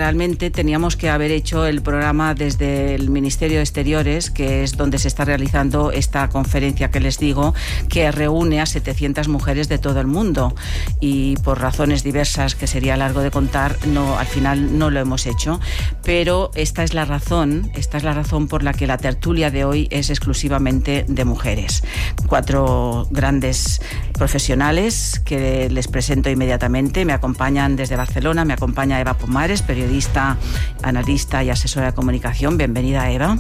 realmente teníamos que haber hecho el programa desde el Ministerio de Exteriores, que es donde se está realizando esta conferencia que les digo, que reúne a 700 mujeres de todo el mundo, y por razones diversas que sería largo de contar, al final no lo hemos hecho, pero esta es la razón por la que la tertulia de hoy es exclusivamente de mujeres. 4 grandes profesionales que les presento inmediatamente. Me acompañan desde Barcelona, me acompaña Eva Pomares, periodista, analista y asesora de comunicación. Bienvenida, Eva.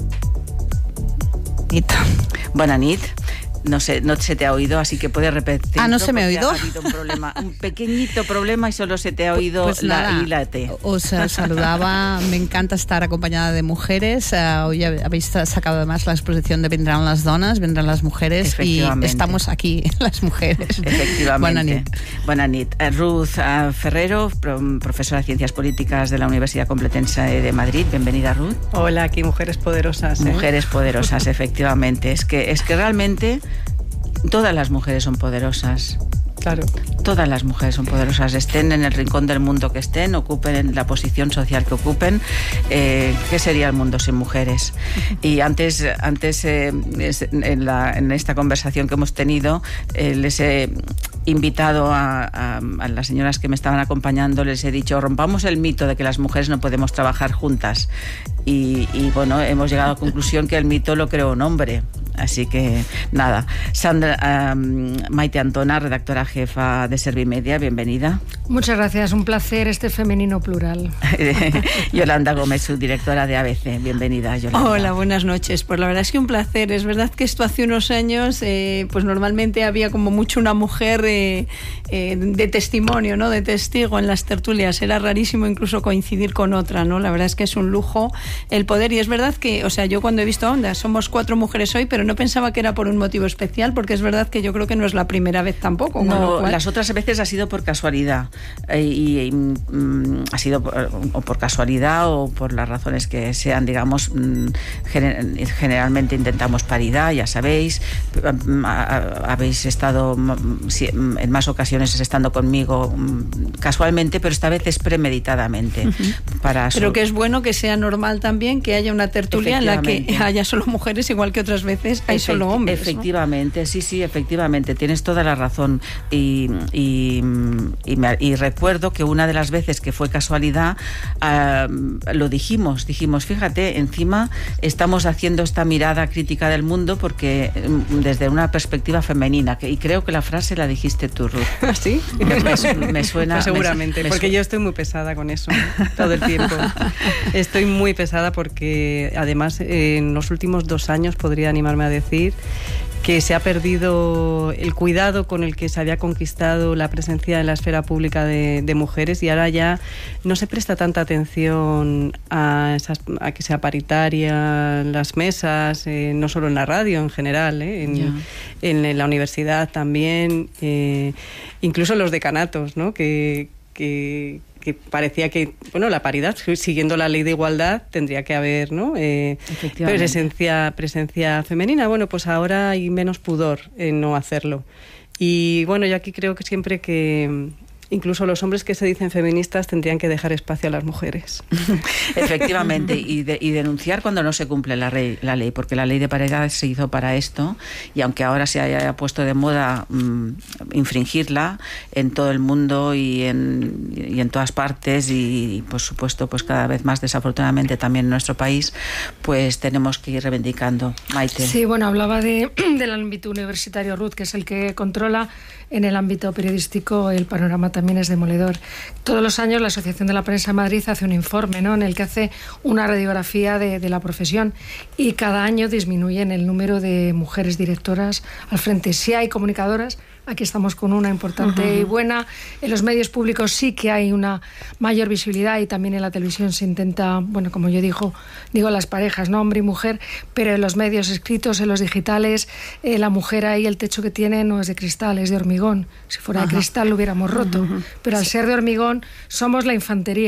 Buena nit. No sé, no se te ha oído, así que puedes repetir. ¿No se me ha oído? Ha habido un problema, un pequeñito problema, y solo se te ha oído pues la nada, I y la T. Os saludaba, me encanta estar acompañada de mujeres. Hoy habéis sacado además la exposición de Vendrán las donas, vendrán las mujeres, y estamos aquí, las mujeres. Efectivamente. Buena nit. Ruth Ferrero, profesora de Ciencias Políticas de la Universidad Complutense de Madrid. Bienvenida, Ruth. Hola, aquí Mujeres Poderosas. Mujeres poderosas, efectivamente. Es que realmente todas las mujeres son poderosas. Claro. Todas las mujeres son poderosas, estén en el rincón del mundo que estén, ocupen la posición social que ocupen. ¿Qué sería el mundo sin mujeres? Y antes en esta conversación que hemos tenido, les he invitado a las señoras que me estaban acompañando, les he dicho, rompamos el mito de que las mujeres no podemos trabajar juntas. Y bueno, hemos llegado a la conclusión que el mito lo creó un hombre. Así que nada, Maite Antona, redactora jefa de Servimedia, bienvenida. Muchas gracias, un placer este femenino plural. Yolanda Gómez, subdirectora de ABC, bienvenida, Yolanda. Hola, buenas noches. Pues la verdad es que un placer. Es verdad que esto hace unos años, pues normalmente había como mucho una mujer de testimonio, ¿no? De testigo en las tertulias. Era rarísimo incluso coincidir con otra, ¿no? La verdad es que es un lujo el poder, y es verdad que, o sea, yo cuando he visto Onda, somos 4 mujeres hoy, pero no pensaba que era por un motivo especial, porque es verdad que yo creo que no es la primera vez tampoco. No, las otras veces ha sido por casualidad, ha sido o por casualidad o por las razones que sean, digamos. Generalmente intentamos paridad, ya sabéis. Habéis estado en más ocasiones estando conmigo casualmente, pero esta vez es premeditadamente. Pero que es bueno que sea normal también que haya una tertulia en la que haya solo mujeres, igual que otras veces hay solo hombres. Efectivamente, ¿no? Sí, efectivamente, tienes toda la razón. Y recuerdo que una de las veces que fue casualidad, lo dijimos, fíjate, encima estamos haciendo esta mirada crítica del mundo porque desde una perspectiva femenina, y creo que la frase la dijiste tú, Ruth. ¿Sí? Me suena. Pues seguramente, porque yo estoy muy pesada con eso, todo el tiempo. Estoy muy pesada porque además en los últimos 2 años podría animarme a decir que se ha perdido el cuidado con el que se había conquistado la presencia en la esfera pública de mujeres, y ahora ya no se presta tanta atención a que sea paritaria las mesas, no solo en la radio, en general, en la universidad también, incluso en los decanatos, ¿no? Que parecía que, bueno, la paridad, siguiendo la ley de igualdad, tendría que haber, ¿no? Presencia femenina. Bueno, pues ahora hay menos pudor en no hacerlo. Y bueno, yo aquí creo que siempre que incluso los hombres que se dicen feministas tendrían que dejar espacio a las mujeres. Efectivamente, y denunciar cuando no se cumple la ley, porque la ley de paridad se hizo para esto, y aunque ahora se haya puesto de moda infringirla en todo el mundo y en todas partes, y por supuesto pues cada vez más desafortunadamente también en nuestro país, pues tenemos que ir reivindicando. Maite. Sí, bueno, hablaba del ámbito universitario, Ruth, que es el que controla. En el ámbito periodístico el panorama también es demoledor. Todos los años la Asociación de la Prensa de Madrid hace un informe, ¿no?, en el que hace una radiografía de la profesión, y cada año disminuyen el número de mujeres directoras al frente. Sí hay comunicadoras, aquí estamos con una importante y buena. En los medios públicos sí que hay una mayor visibilidad, y también en la televisión se intenta, bueno, como yo digo las parejas, ¿no?, hombre y mujer, pero en los medios escritos, en los digitales, la mujer ahí, el techo que tiene no es de cristal, es de hormigón. Si fuera de cristal lo hubiéramos roto, pero al ser de hormigón somos la infantería.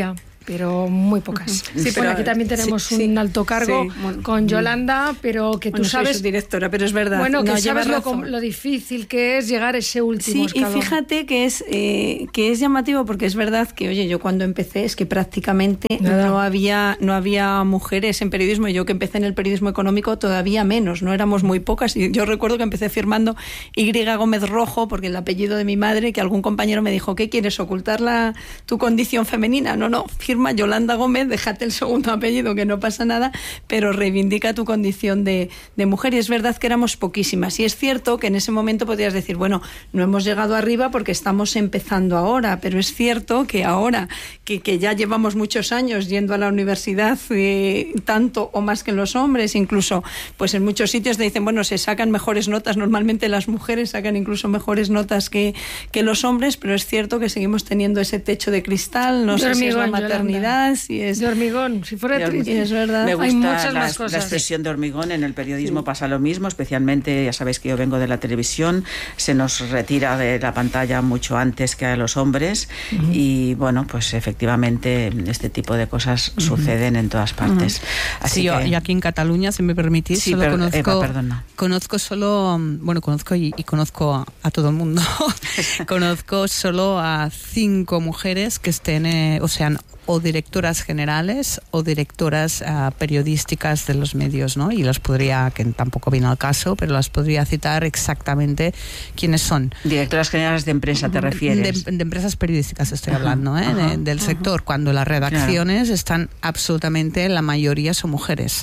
pero muy pocas. Sí, pero aquí también tenemos un alto cargo con Yolanda, pero que tú sabes... Soy su directora, pero es verdad. Bueno, que sabes lo difícil que es llegar a ese último escalón. Y fíjate que es llamativo, porque es verdad que, oye, yo cuando empecé es que prácticamente no había mujeres en periodismo. Yo que empecé en el periodismo económico todavía menos, no éramos muy pocas. Y yo recuerdo que empecé firmando Y. Gómez Rojo, porque el apellido de mi madre, que algún compañero me dijo, ¿qué quieres, ocultar tu condición femenina? No, firma Yolanda Gómez, déjate el segundo apellido, que no pasa nada, pero reivindica tu condición de mujer. Y es verdad que éramos poquísimas. Y es cierto que en ese momento podrías decir, bueno, no hemos llegado arriba porque estamos empezando ahora, pero es cierto que ahora que ya llevamos muchos años yendo a la universidad, tanto o más que los hombres, incluso pues en muchos sitios te dicen, bueno, se sacan mejores notas, normalmente las mujeres sacan incluso mejores notas que los hombres, pero es cierto que seguimos teniendo ese techo de cristal, no sé si es la maternidad, si es... De hormigón, si fuera triste. Es verdad. Me gusta hay muchas más cosas. La expresión de hormigón, en el periodismo pasa lo mismo, especialmente, ya sabéis que yo vengo de la televisión, se nos retira de la pantalla mucho antes que a los hombres y bueno, pues efectivamente este tipo de cosas suceden en todas partes. Así yo aquí en Cataluña, si me permitís, solo conozco solo, bueno, conozco y conozco a todo el mundo. Conozco solo a 5 mujeres que estén, o sean o directoras generales o directoras periodísticas de los medios, ¿no? Y las podría, que tampoco viene al caso, pero las podría citar exactamente quiénes son. Directoras generales de empresa, ¿te refieres? De empresas periodísticas estoy hablando, del sector, cuando las redacciones están absolutamente, la mayoría son mujeres.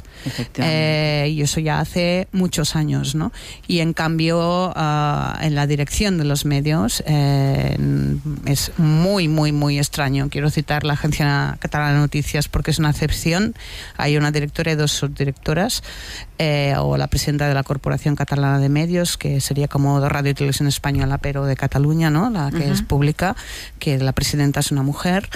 Y eso ya hace muchos años, ¿no? Y en cambio, en la dirección de los medios es muy, muy, muy extraño. Quiero citar la agencia Catalana de Noticias porque es una excepción. Hay una directora y 2 subdirectoras, o la presidenta de la Corporación Catalana de Medios, que sería como de Radio y Televisión Española, pero de Cataluña, ¿no? La que es pública, que la presidenta es una mujer.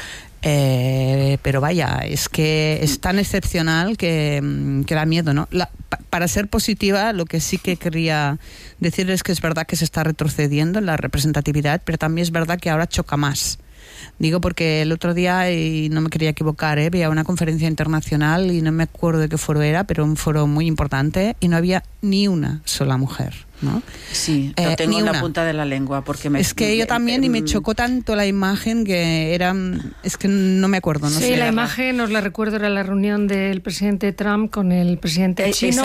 Pero vaya, es que es tan excepcional que da miedo, ¿no? Para ser positiva, lo que sí que quería decir es que es verdad que se está retrocediendo en la representatividad, pero también es verdad que ahora choca más. Digo porque el otro día, y no me quería equivocar, veía una conferencia internacional y no me acuerdo de qué foro era, pero un foro muy importante y no había ni una sola mujer, ¿no? Sí, lo tengo en la punta de la lengua porque es que yo también y me chocó tanto la imagen que era, es que no me acuerdo, no sé. Sí, la imagen, os la recuerdo, era la reunión del presidente Trump con el presidente chino.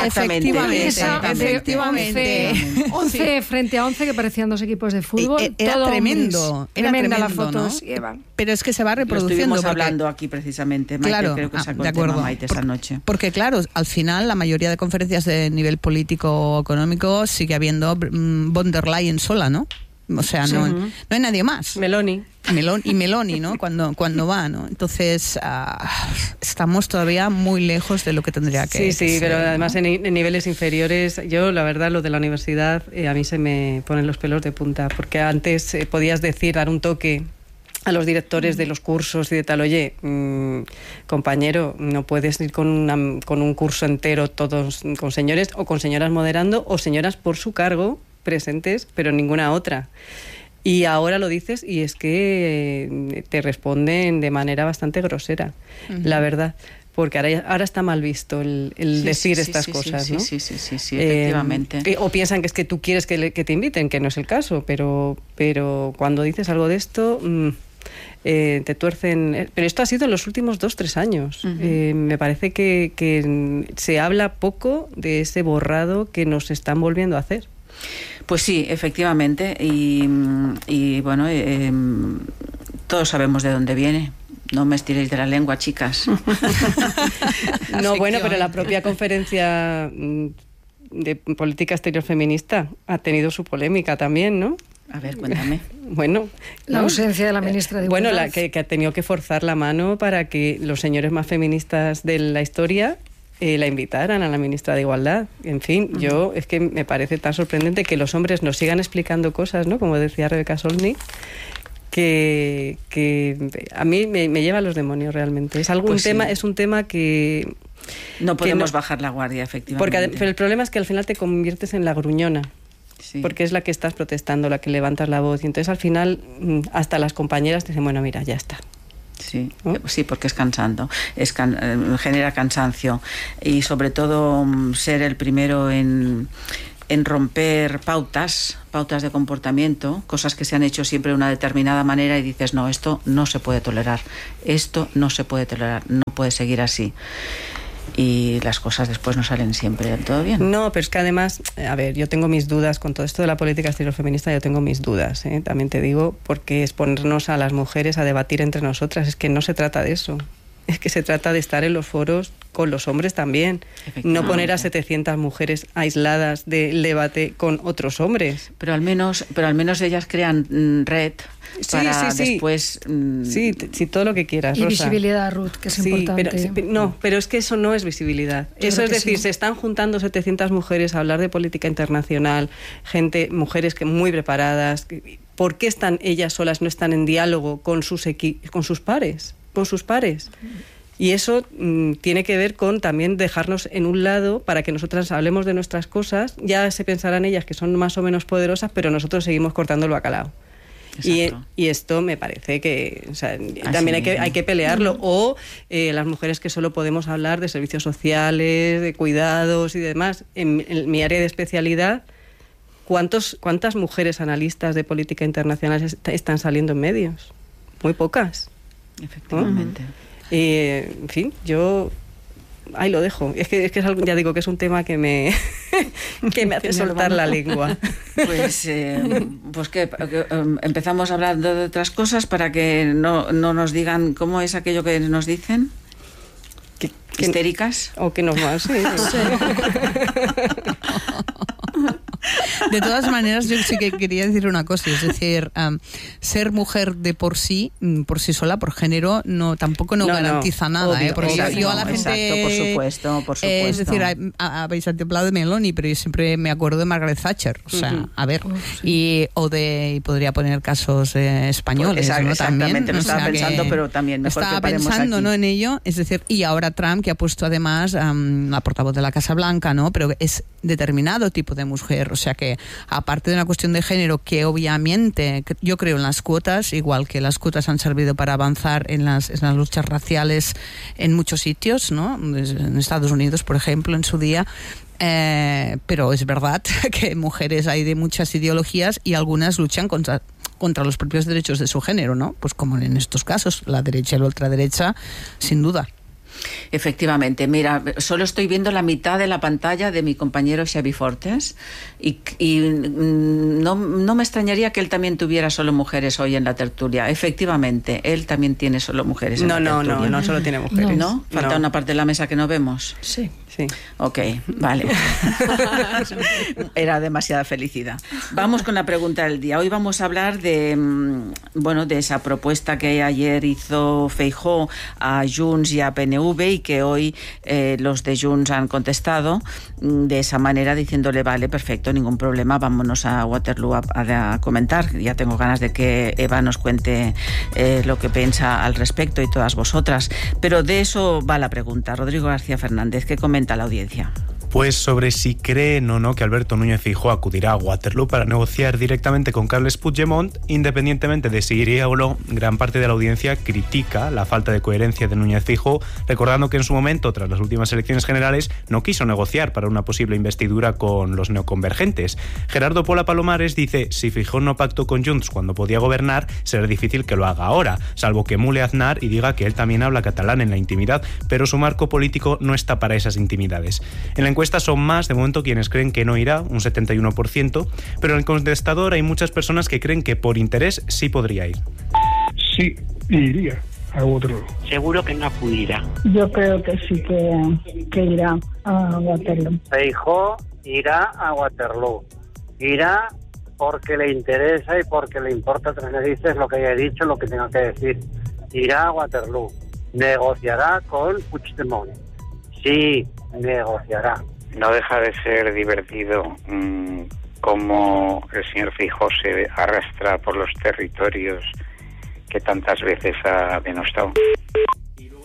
Efectivamente. 11 frente a 11 que parecían 2 equipos de fútbol. Era tremendo. Era tremenda tremendo, la foto, ¿no? Pero es que se va reproduciendo. Lo estuvimos hablando aquí precisamente, Maite, claro, creo que sacó el tema Maite esa noche. Porque claro, al final la mayoría de conferencias de nivel político o económico sigue habiendo von der Leyen sola, ¿no? O sea, no hay nadie más. Meloni, ¿no? Cuando va, ¿no? Entonces, estamos todavía muy lejos de lo que tendría que ser. Sí, pero además en niveles inferiores, yo la verdad lo de la universidad a mí se me ponen los pelos de punta, porque antes podías dar un toque a los directores de los cursos y de tal, oye, compañero, no puedes ir con un curso entero todos con señores o con señoras moderando o señoras por su cargo presentes, pero ninguna otra. Y ahora lo dices y es que te responden de manera bastante grosera, la verdad. Porque ahora está mal visto el decir estas cosas, ¿no? Sí, efectivamente. O piensan que es que tú quieres que te inviten, que no es el caso, pero cuando dices algo de esto, te tuercen. Pero esto ha sido en los últimos 2-3 años. Me parece que se habla poco de ese borrado que nos están volviendo a hacer. Pues sí, efectivamente. Y bueno, todos sabemos de dónde viene. No me estiréis de la lengua, chicas. No, bueno, pero la propia conferencia de política exterior feminista ha tenido su polémica también, ¿no? A ver, cuéntame. Bueno, la ausencia de la ministra de Igualdad. Bueno, que ha tenido que forzar la mano para que los señores más feministas de la historia la invitaran a la ministra de Igualdad. En fin, es que me parece tan sorprendente que los hombres nos sigan explicando cosas, ¿no? Como decía Rebeca Solnit, que a mí me lleva a los demonios realmente. Es un tema que no podemos bajar la guardia, efectivamente. Pero el problema es que al final te conviertes en la gruñona. Sí. Porque es la que estás protestando, la que levantas la voz. Y entonces al final hasta las compañeras te dicen, bueno, mira, ya está. Sí, sí, porque es cansando, genera cansancio y sobre todo ser el primero en romper pautas de comportamiento, cosas que se han hecho siempre de una determinada manera y dices, no, esto no se puede tolerar, no puede seguir así. Y las cosas después no salen siempre del todo bien. No, pero es que además, a ver, yo tengo mis dudas con todo esto de la política exterior feminista, yo tengo mis dudas, también te digo, porque es ponernos a las mujeres a debatir entre nosotras, es que no se trata de eso. Es que se trata de estar en los foros con los hombres también. No poner a 700 mujeres aisladas del debate con otros hombres. Pero al menos ellas crean red para después... Sí, todo lo que quieras, y Rosa. Visibilidad, Ruth, que es importante. Pero es que eso no es visibilidad. Eso es decir, se están juntando 700 mujeres a hablar de política internacional, mujeres que muy preparadas. ¿Por qué están ellas solas, no están en diálogo con sus pares? Y eso tiene que ver con también dejarnos en un lado para que nosotras hablemos de nuestras cosas. Ya se pensarán ellas que son más o menos poderosas, pero nosotros seguimos cortando el bacalao. Y esto me parece que también hay que pelearlo. O las mujeres que solo podemos hablar de servicios sociales, de cuidados y demás. En mi área de especialidad, ¿cuántas mujeres analistas de política internacional están saliendo en medios? Muy pocas. Efectivamente. En fin, yo ahí lo dejo. Es que es algo, ya digo que es un tema que me hace soltar la lengua. Pues que empezamos hablando de otras cosas para que no nos digan cómo es aquello que nos dicen. ¿Histéricas? O que nos más, sí. De todas maneras, yo sí que quería decir una cosa, es decir, ser mujer de por sí sola, por género, tampoco garantiza nada, obvio, porque yo a la gente... Exacto, por supuesto. Es decir, habéis hablado de Meloni, pero yo siempre me acuerdo de Margaret Thatcher, o sea, a ver, y podría poner casos españoles, ¿no? Exactamente, también, lo estaba pensando, pero también mejor que paremos pensando, aquí. ¿no? En ello, es decir, y ahora Trump, que ha puesto además la portavoz de la Casa Blanca, ¿no? Pero es determinado tipo de mujer, o sea que aparte de una cuestión de género que obviamente yo creo en las cuotas, igual que las cuotas han servido para avanzar en las luchas raciales en muchos sitios, ¿no? En Estados Unidos, por ejemplo, en su día. Pero es verdad que mujeres hay de muchas ideologías y algunas luchan contra los propios derechos de su género, ¿no? Pues como en estos casos, la derecha y la ultraderecha, sin duda. Efectivamente, mira, solo estoy viendo la mitad de la pantalla de mi compañero Xavi Fortes y no me extrañaría que él también tuviera solo mujeres hoy en la tertulia. Efectivamente, él también tiene solo mujeres en la tertulia. No solo tiene mujeres. ¿No? ¿Falta una parte de la mesa que no vemos? Sí. Ok, vale. Era demasiada felicidad. Vamos con la pregunta del día. Hoy vamos a hablar de esa propuesta que ayer hizo Feijóo a Junts y a PNV y que hoy los de Junts han contestado de esa manera diciéndole, vale, perfecto, ningún problema, vámonos a Waterloo a comentar. Ya tengo ganas de que Eva nos cuente lo que piensa al respecto y todas vosotras. Pero de eso va la pregunta. Rodrigo García Fernández, ¿qué comenta la audiencia? Pues sobre si creen o no que Alberto Núñez Feijóo acudirá a Waterloo para negociar directamente con Carles Puigdemont, independientemente de si iría o no, gran parte de la audiencia critica la falta de coherencia de Núñez Feijóo, recordando que en su momento, tras las últimas elecciones generales, no quiso negociar para una posible investidura con los neoconvergentes. Gerardo Pola Palomares dice, si Feijóo no pactó con Junts cuando podía gobernar, será difícil que lo haga ahora, salvo que emule a Aznar y diga que él también habla catalán en la intimidad, pero su marco político no está para esas intimidades. En la encuesta son más, de momento, quienes creen que no irá, un 71%, pero en el contestador hay muchas personas que creen que por interés sí podría ir. Sí, iría a Waterloo. Seguro que no acudirá. Yo creo que sí que irá a Waterloo. Feijóo irá a Waterloo. Irá porque le interesa y porque le importa tres narices lo que haya dicho, lo que tenga que decir. Irá a Waterloo. Negociará con Puigdemont. Sí, negociará. No deja de ser divertido cómo el señor Feijóo se arrastra por los territorios que tantas veces ha denostado.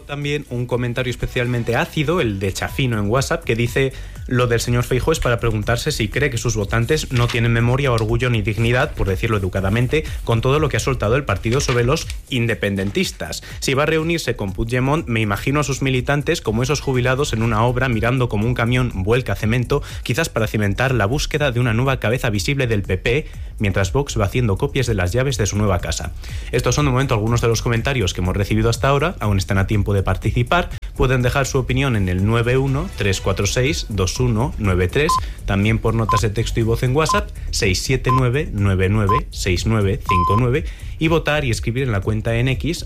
también un comentario especialmente ácido, el de Chafino en WhatsApp, que dice: lo del señor Feijóo es para preguntarse si cree que sus votantes no tienen memoria, orgullo ni dignidad, por decirlo educadamente, con todo lo que ha soltado el partido sobre los independentistas. Si va a reunirse con Puigdemont, me imagino a sus militantes como esos jubilados en una obra mirando como un camión vuelca cemento, quizás para cimentar la búsqueda de una nueva cabeza visible del PP, mientras Vox va haciendo copias de las llaves de su nueva casa. Estos son de momento algunos de los comentarios que hemos recibido hasta ahora. Aún están a tiempo de participar. Pueden dejar su opinión en el 91-346-2193, también por notas de texto y voz en WhatsApp 679-996959, y votar y escribir en la cuenta en X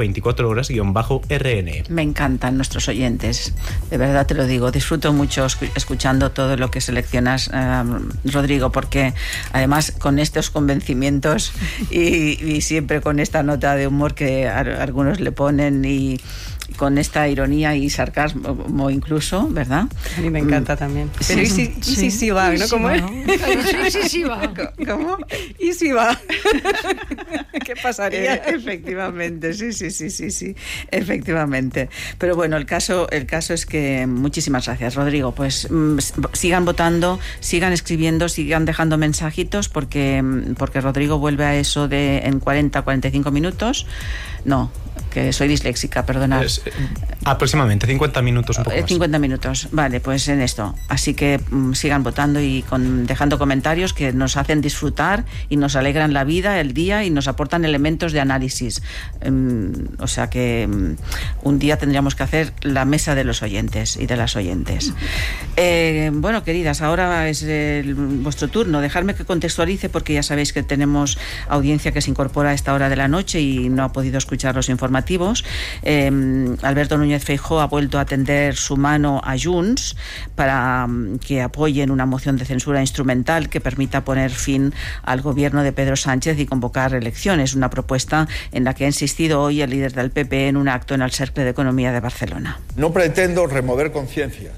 @24horas_RN. Me encantan nuestros oyentes, de verdad te lo digo, disfruto mucho escuchando todo lo que seleccionas, Rodrigo, porque además con estos convencimientos y siempre con esta nota de humor que algunos le ponen y con esta ironía y sarcasmo incluso, ¿verdad? A mí me encanta también. Pero sí. ¿Y si va? ¿No? ¿Cómo es? Sí va. ¿Cómo? ¿Y si va? ¿Qué pasaría? Efectivamente, sí, efectivamente. Pero bueno, el caso es que muchísimas gracias, Rodrigo. Pues sigan votando, sigan escribiendo, sigan dejando mensajitos, porque Rodrigo vuelve a eso de en 40-45 minutos. No, que soy disléxica, perdonad. Aproximadamente 50 minutos, un poco más. 50 minutos, vale, pues en esto. Así que sigan votando y dejando comentarios que nos hacen disfrutar y nos alegran la vida, el día, y nos aportan elementos de análisis. O sea que un día tendríamos que hacer la mesa de los oyentes y de las oyentes. Bueno, queridas, ahora es vuestro turno. Dejadme que contextualice, porque ya sabéis que tenemos audiencia que se incorpora a esta hora de la noche y no ha podido escuchar los informativos. Alberto Núñez Feijóo ha vuelto a tender su mano a Junts para que apoyen una moción de censura instrumental que permita poner fin al gobierno de Pedro Sánchez y convocar elecciones, una propuesta en la que ha insistido hoy el líder del PP en un acto en el Cercle de Economía de Barcelona. No pretendo remover conciencias,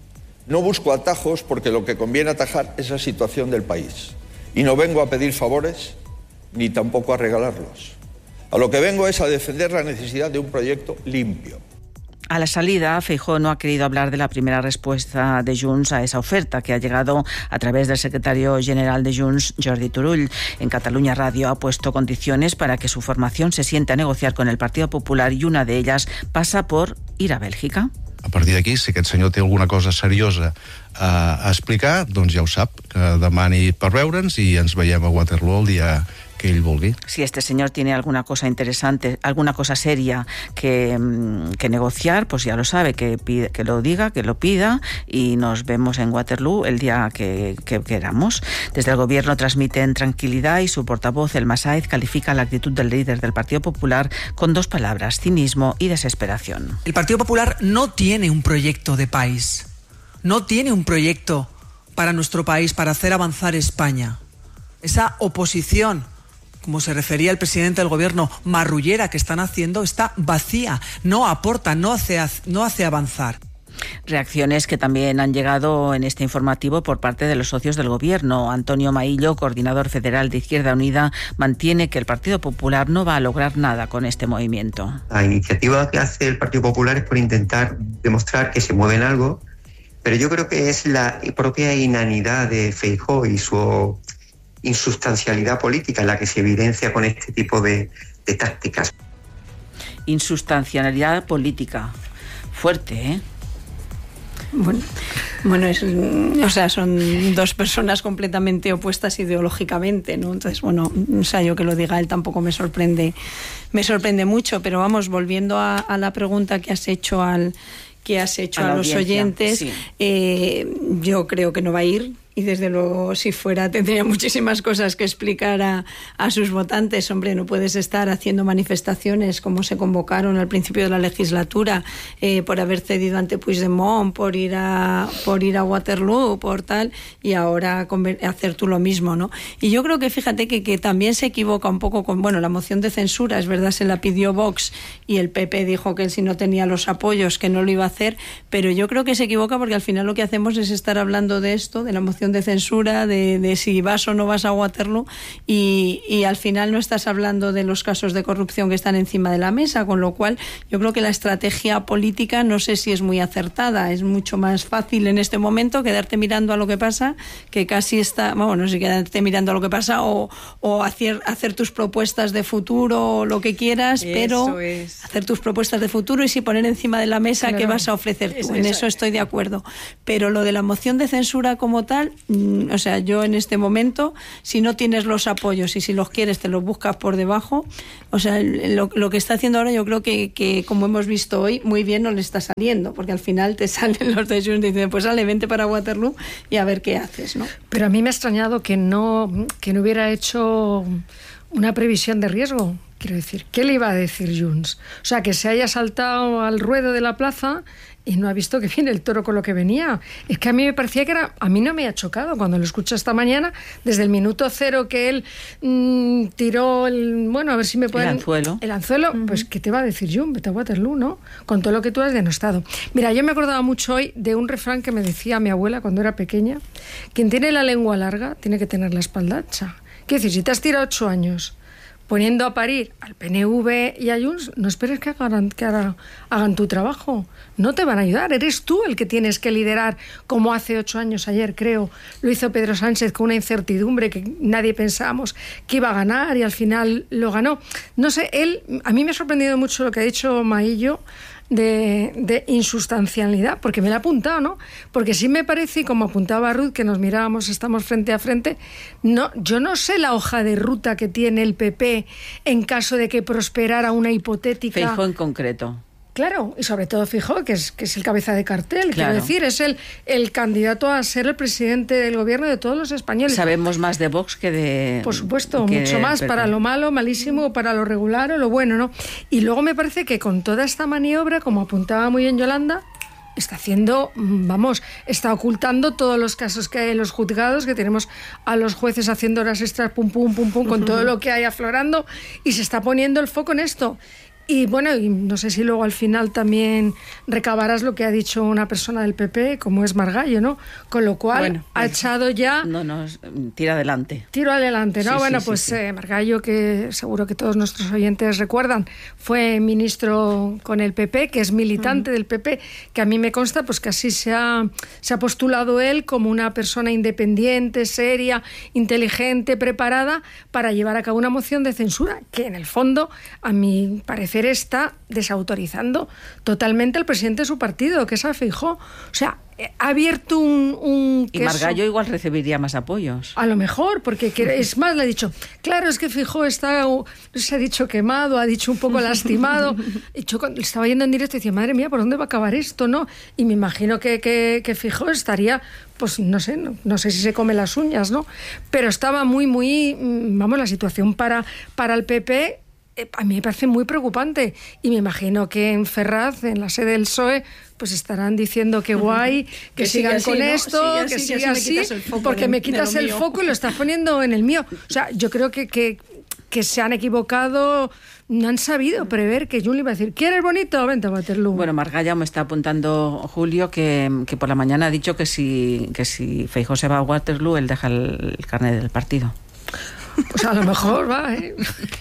no busco atajos, porque lo que conviene atajar es la situación del país, y no vengo a pedir favores ni tampoco a regalarlos. A lo que vengo es a defender la necesidad de un proyecto limpio. A la salida, Feijóo no ha querido hablar de la primera respuesta de Junts a esa oferta, que ha llegado a través del secretario general de Junts, Jordi Turull. En Catalunya Radio ha puesto condiciones para que su formación se siente a negociar con el Partido Popular, y una de ellas pasa por ir a Bèlgica. A partir d'aquí, si aquest senyor té alguna cosa seriosa a explicar, doncs ja ho sap, que demani per veure'ns i ens veiem a Waterloo el dia que ell vulgui. Si este señor tiene alguna cosa interesante, alguna cosa seria que negociar, pues ya lo sabe, que lo diga, que lo pida, y nos vemos en Waterloo el día que queramos. Desde el gobierno transmiten tranquilidad, y su portavoz, Elma Sáez, califica la actitud del líder del Partido Popular con dos palabras: cinismo y desesperación. El Partido Popular no tiene un proyecto de país, no tiene un proyecto para nuestro país, para hacer avanzar España. Esa oposición, como se refería el presidente del gobierno, marrullera que están haciendo, está vacía, no aporta, no hace avanzar. Reacciones que también han llegado en este informativo por parte de los socios del gobierno. Antonio Maillo, coordinador federal de Izquierda Unida, mantiene que el Partido Popular no va a lograr nada con este movimiento. La iniciativa que hace el Partido Popular es por intentar demostrar que se mueve en algo, pero yo creo que es la propia inanidad de Feijóo y su insustancialidad política en la que se evidencia con este tipo de tácticas. Insustancialidad política. Fuerte, ¿eh? Bueno, son dos personas completamente opuestas ideológicamente, ¿no? Entonces, bueno, o sea, yo que lo diga él tampoco me sorprende mucho, pero vamos, volviendo a la pregunta que has hecho a los oyentes, sí. Yo creo que no va a ir. Y desde luego, si fuera, tendría muchísimas cosas que explicar a sus votantes. Hombre, no puedes estar haciendo manifestaciones como se convocaron al principio de la legislatura, por haber cedido ante Puigdemont, por ir a Waterloo, por tal, y ahora hacer tú lo mismo, ¿no? Y yo creo que, fíjate, que también se equivoca un poco con, bueno, la moción de censura, es verdad, se la pidió Vox y el PP dijo que él, si no tenía los apoyos, que no lo iba a hacer, pero yo creo que se equivoca porque al final lo que hacemos es estar hablando de esto, de la moción moción de censura, de si vas o no vas a Waterloo, y al final no estás hablando de los casos de corrupción que están encima de la mesa, con lo cual yo creo que la estrategia política no sé si es muy acertada. Es mucho más fácil en este momento quedarte mirando a lo que pasa, que casi está, bueno, no sé, quedarte mirando a lo que pasa o hacer tus propuestas de futuro o lo que quieras, pero hacer tus propuestas de futuro y sí poner encima de la mesa qué vas a ofrecer tú. En eso estoy de acuerdo. Pero lo de la moción de censura como tal, o sea, yo en este momento, si no tienes los apoyos y si los quieres te los buscas por debajo, o sea, lo que está haciendo ahora yo creo que como hemos visto hoy, muy bien no le está saliendo, porque al final te salen los de Junts y dicen, pues sale, vente para Waterloo y a ver qué haces, ¿no? Pero a mí me ha extrañado que no hubiera hecho una previsión de riesgo. Quiero decir, ¿qué le iba a decir Junts? O sea, que se haya saltado al ruedo de la plaza y no ha visto que viene el toro con lo que venía. Es que a mí me parecía que a mí no me ha chocado cuando lo escuché esta mañana, desde el minuto cero que él tiró bueno, a ver si me pueden... El anzuelo, pues ¿qué te va a decir Junts? Vete a Waterloo, ¿no? Con todo lo que tú has denostado. Mira, yo me acordaba mucho hoy de un refrán que me decía mi abuela cuando era pequeña: quien tiene la lengua larga tiene que tener la espalda ancha. Quiero decir, si te has tirado 8 años poniendo a parir al PNV y a Junts, no esperes que hagan tu trabajo. No te van a ayudar. Eres tú el que tienes que liderar, como hace 8 años, ayer creo, lo hizo Pedro Sánchez con una incertidumbre que nadie pensábamos que iba a ganar y al final lo ganó. No sé, a mí me ha sorprendido mucho lo que ha dicho Maillo de insustancialidad, porque me la ha apuntado, ¿no? Porque sí me parece, y como apuntaba Ruth, que nos mirábamos, estamos frente a frente, yo no sé la hoja de ruta que tiene el PP en caso de que prosperara una hipotética... Feijóo en concreto. Claro, y sobre todo Feijóo, que es el cabeza de cartel, claro. Quiero decir, es el candidato a ser el presidente del gobierno de todos los españoles. Sabemos más de Vox que de... Por supuesto, mucho más, para lo malo, malísimo, para lo regular o lo bueno, ¿no? Y luego me parece que con toda esta maniobra, como apuntaba muy bien Yolanda, está haciendo, está ocultando todos los casos que hay en los juzgados, que tenemos a los jueces haciendo horas extras, pum, pum, pum, pum, con todo lo que hay aflorando, y se está poniendo el foco en esto. Y bueno, y no sé si luego al final también recabarás lo que ha dicho una persona del PP, como es Margallo, ¿no? Con lo cual ha echado ya... No, tira adelante. Tiro adelante, ¿no? Sí, sí. Margallo, que seguro que todos nuestros oyentes recuerdan, fue ministro con el PP, que es militante del PP, que a mí me consta pues que así se ha postulado él como una persona independiente, seria, inteligente, preparada para llevar a cabo una moción de censura, que en el fondo, a mi parecer, está desautorizando totalmente al presidente de su partido, que es a Feijóo. O sea, ha abierto un queso. Y Margallo igual recibiría más apoyos. A lo mejor, porque es más, le ha dicho, claro, es que Feijóo se ha dicho quemado, ha dicho un poco lastimado. Y yo cuando estaba yendo en directo decía, madre mía, ¿por dónde va a acabar esto, no? Y me imagino que Feijóo estaría, pues no sé si se come las uñas, ¿no? Pero estaba muy, la situación para el PP... A mí me parece muy preocupante y me imagino que en Ferraz, en la sede del PSOE, pues estarán diciendo que guay, que sigan así, con esto, que siga así, porque me quitas el foco y lo estás poniendo en el mío. O sea, yo creo que se han equivocado, no han sabido prever que Junts le iba a decir, ¿quieres bonito? Vente a Waterloo. Bueno, Margallo me está apuntando Julio que por la mañana ha dicho que si Feijóo se va a Waterloo, él deja el carnet del partido. Pues a lo mejor va, ¿eh?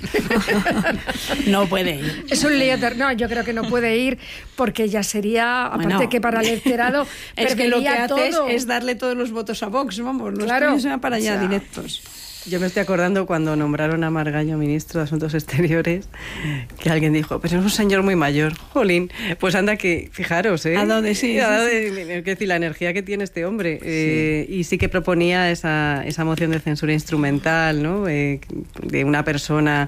No puede ir. Es un lío. No, yo creo que no puede ir porque ya sería, aparte que para el electorado, es que lo que haces es darle todos los votos a Vox, los tuyos van para allá directos. Yo me estoy acordando cuando nombraron a Margallo ministro de Asuntos Exteriores, que alguien dijo, pero es un señor muy mayor. Jolín, pues anda que, fijaros, ¿eh? ¿A dónde sí? Es decir, la energía que tiene este hombre. Y sí que proponía esa moción de censura instrumental, ¿no? De una persona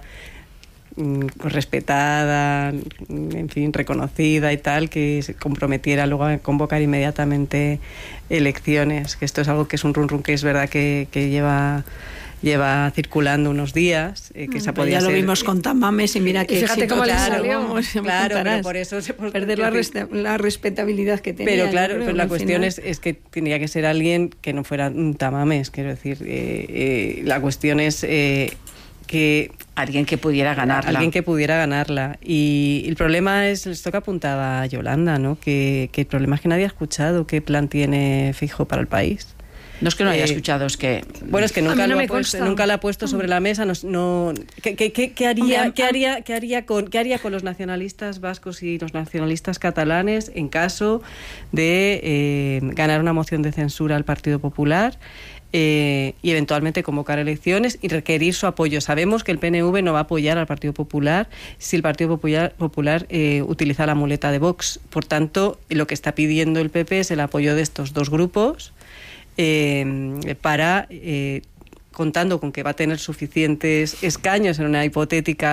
respetada, en fin, reconocida y tal, que se comprometiera luego a convocar inmediatamente elecciones. Que esto es algo que es un run que es verdad que lleva circulando unos días, que se podía ya lo vimos con Tamames y mira que fíjate cómo le salió. Claro, pero por eso perder la respetabilidad que tenía. Pero claro, pero la cuestión es que tenía que ser alguien que no fuera un Tamames, quiero decir, la cuestión es que alguien que pudiera ganarla. Y el problema es esto que apuntaba Yolanda, ¿no? Que el problema es que nadie ha escuchado qué plan tiene Feijóo para el país. No es que no haya escuchado, es que... Bueno, es que nunca la ha puesto sobre la mesa. ¿Qué haría con los nacionalistas vascos y los nacionalistas catalanes en caso de ganar una moción de censura al Partido Popular? Y eventualmente convocar elecciones y requerir su apoyo. Sabemos que el PNV no va a apoyar al Partido Popular si el Partido Popular utiliza la muleta de Vox. Por tanto, lo que está pidiendo el PP es el apoyo de estos dos grupos para... contando con que va a tener suficientes escaños en un hipotético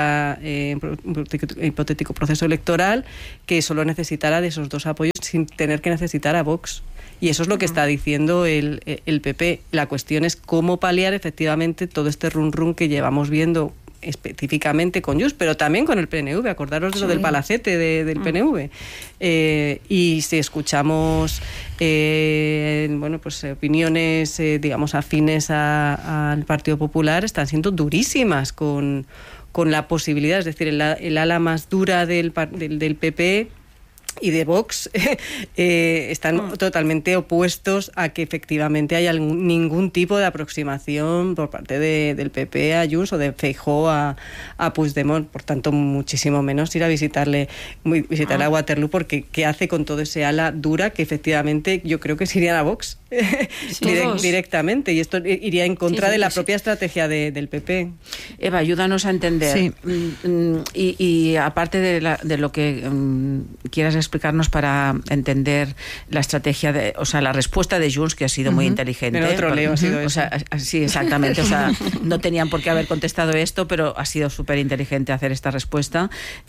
proceso electoral, que solo necesitará de esos dos apoyos sin tener que necesitar a Vox. Y eso es lo que está diciendo el PP. La cuestión es cómo paliar efectivamente todo este run que llevamos viendo específicamente con Junts, pero también con el PNV. Acordaros de lo del palacete del PNV. Y si escuchamos opiniones digamos afines al Partido Popular, están siendo durísimas con la posibilidad, es decir, el ala más dura del PP y de Vox están totalmente opuestos a que efectivamente haya ningún tipo de aproximación por parte del PP a Junts o de Feijóo a Puigdemont. Por tanto, muchísimo menos ir a visitarle a Waterloo, porque ¿qué hace con todo ese ala dura que efectivamente yo creo que se irían a Vox directamente? Y esto iría en contra de la propia estrategia del PP. Eva, ayúdanos a entender. Sí. Y aparte de lo que quieras explicarnos para entender la estrategia, la respuesta de Junts, que ha sido muy inteligente. En otro leo ha sido eso. Sí, exactamente. No tenían por qué haber contestado esto, pero ha sido súper inteligente hacer esta respuesta.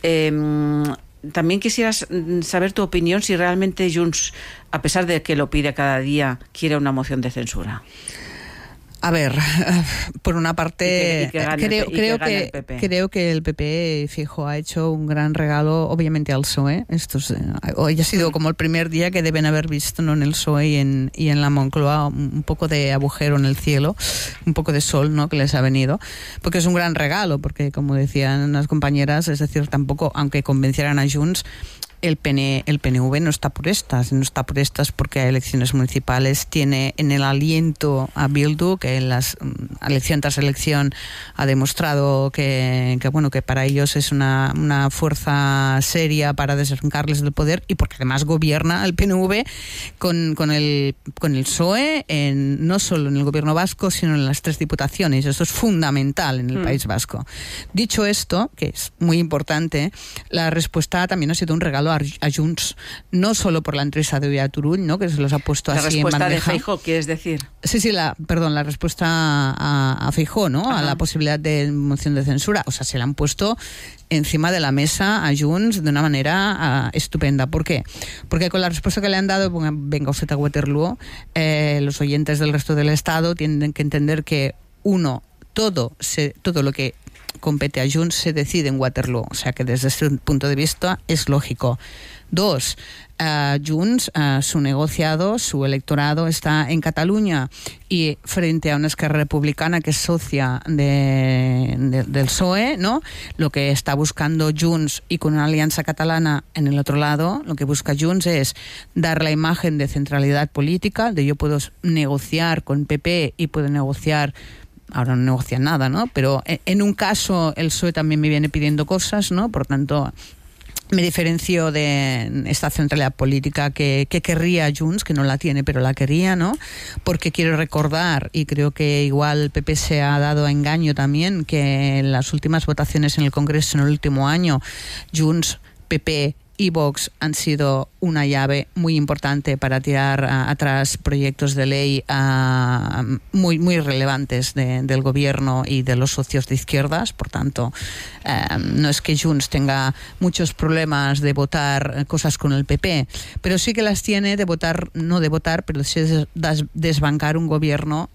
También quisieras saber tu opinión si realmente Junts, a pesar de que lo pide cada día, quiere una moción de censura. A ver, por una parte, creo que el PP, fijo, ha hecho un gran regalo, obviamente, al PSOE. Hoy ha sido como el primer día que deben haber visto, ¿no?, en el PSOE y en la Moncloa un poco de agujero en el cielo, un poco de sol, ¿no?, que les ha venido, porque es un gran regalo, porque como decían las compañeras, es decir, tampoco, aunque convencieran a Junts, el PNV no está por estas porque a elecciones municipales tiene en el aliento a Bildu, que en las elección tras elección ha demostrado que para ellos es una fuerza seria para desarrancarles del poder, y porque además gobierna el PNV con el PSOE no solo en el gobierno vasco, sino en las 3 diputaciones. Esto es fundamental en el País Vasco. Dicho esto, que es muy importante, la respuesta también ha sido un regalo a Junts, no solo por la entrevista de hoy a Turull, ¿no?, que se los ha puesto así en bandeja. La respuesta de Feijóo, ¿quieres decir? Sí, la respuesta a Feijóo, ¿no? Ajá. A la posibilidad de moción de censura. O sea, se la han puesto encima de la mesa a Junts de una manera estupenda. ¿Por qué? Porque con la respuesta que le han dado, venga usted a Waterloo, los oyentes del resto del Estado tienen que entender que, todo lo que compete a Junts se decide en Waterloo, o sea que desde ese punto de vista es lógico. 2, Junts, su negociado, su electorado está en Cataluña, y frente a una Esquerra Republicana que es socia del PSOE, ¿no?, lo que está buscando Junts, y con una alianza catalana en el otro lado, lo que busca Junts es dar la imagen de centralidad política, de yo puedo negociar con PP y puedo negociar. Ahora no negocian nada, ¿no? Pero en un caso el PSOE también me viene pidiendo cosas, ¿no? Por tanto, me diferencio de esta centralidad política que querría Junts, que no la tiene, pero la quería, ¿no? Porque quiero recordar, y creo que igual el PP se ha dado a engaño también, que en las últimas votaciones en el Congreso en el último año, Junts, PP y Vox han sido una llave muy importante para tirar atrás proyectos de ley muy, muy relevantes del gobierno y de los socios de izquierdas. Por tanto, no es que Junts tenga muchos problemas de votar cosas con el PP, pero sí que las tiene pero sí de desbancar un gobierno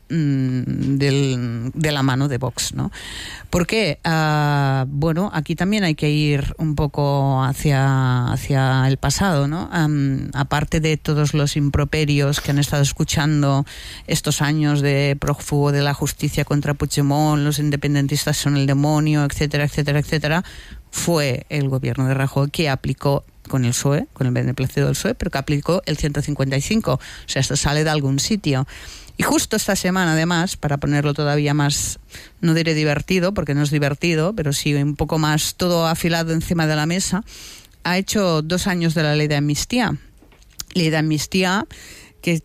de la mano de Vox, ¿no? ¿Por qué? Aquí también hay que ir un poco hacia el pasado, ¿no? Aparte de todos los improperios que han estado escuchando estos años de prófugo de la justicia contra Puigdemont, los independentistas son el demonio, etcétera, etcétera, etcétera, fue el gobierno de Rajoy que aplicó con el PSOE, con el beneplácito del PSOE, pero que aplicó el 155. O sea, esto sale de algún sitio. Y justo esta semana, además, para ponerlo todavía más, no diré divertido, porque no es divertido, pero sí un poco más todo afilado encima de la mesa, ha hecho 2 años de la ley de amnistía. Ley de amnistía que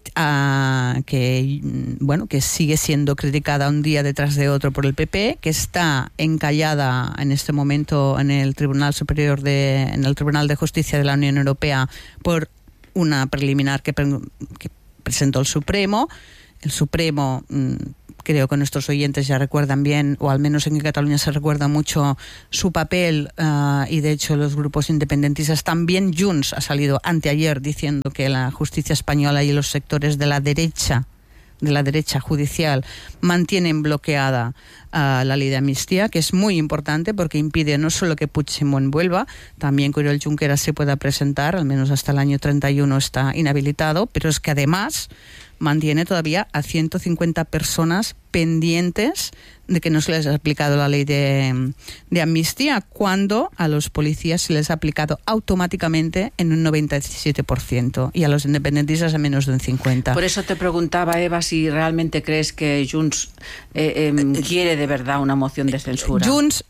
sigue siendo criticada un día detrás de otro por el PP, que está encallada en este momento en el Tribunal de Justicia de la Unión Europea por una preliminar que presentó el Supremo. El Supremo, creo que nuestros oyentes ya recuerdan bien, o al menos en Cataluña se recuerda mucho su papel, y de hecho los grupos independentistas, también Junts ha salido anteayer diciendo que la justicia española y los sectores de la derecha judicial mantienen bloqueada la ley de amnistía, que es muy importante porque impide no solo que Puigdemont vuelva, también que Oriol Junqueras se pueda presentar, al menos hasta el año 31 está inhabilitado, pero es que además mantiene todavía a 150 personas pendientes de que no se les ha aplicado la ley de amnistía, cuando a los policías se les ha aplicado automáticamente en un 97% y a los independentistas a menos de un 50%. Por eso te preguntaba, Eva, si realmente crees que Junts quiere de verdad una moción de censura. Junts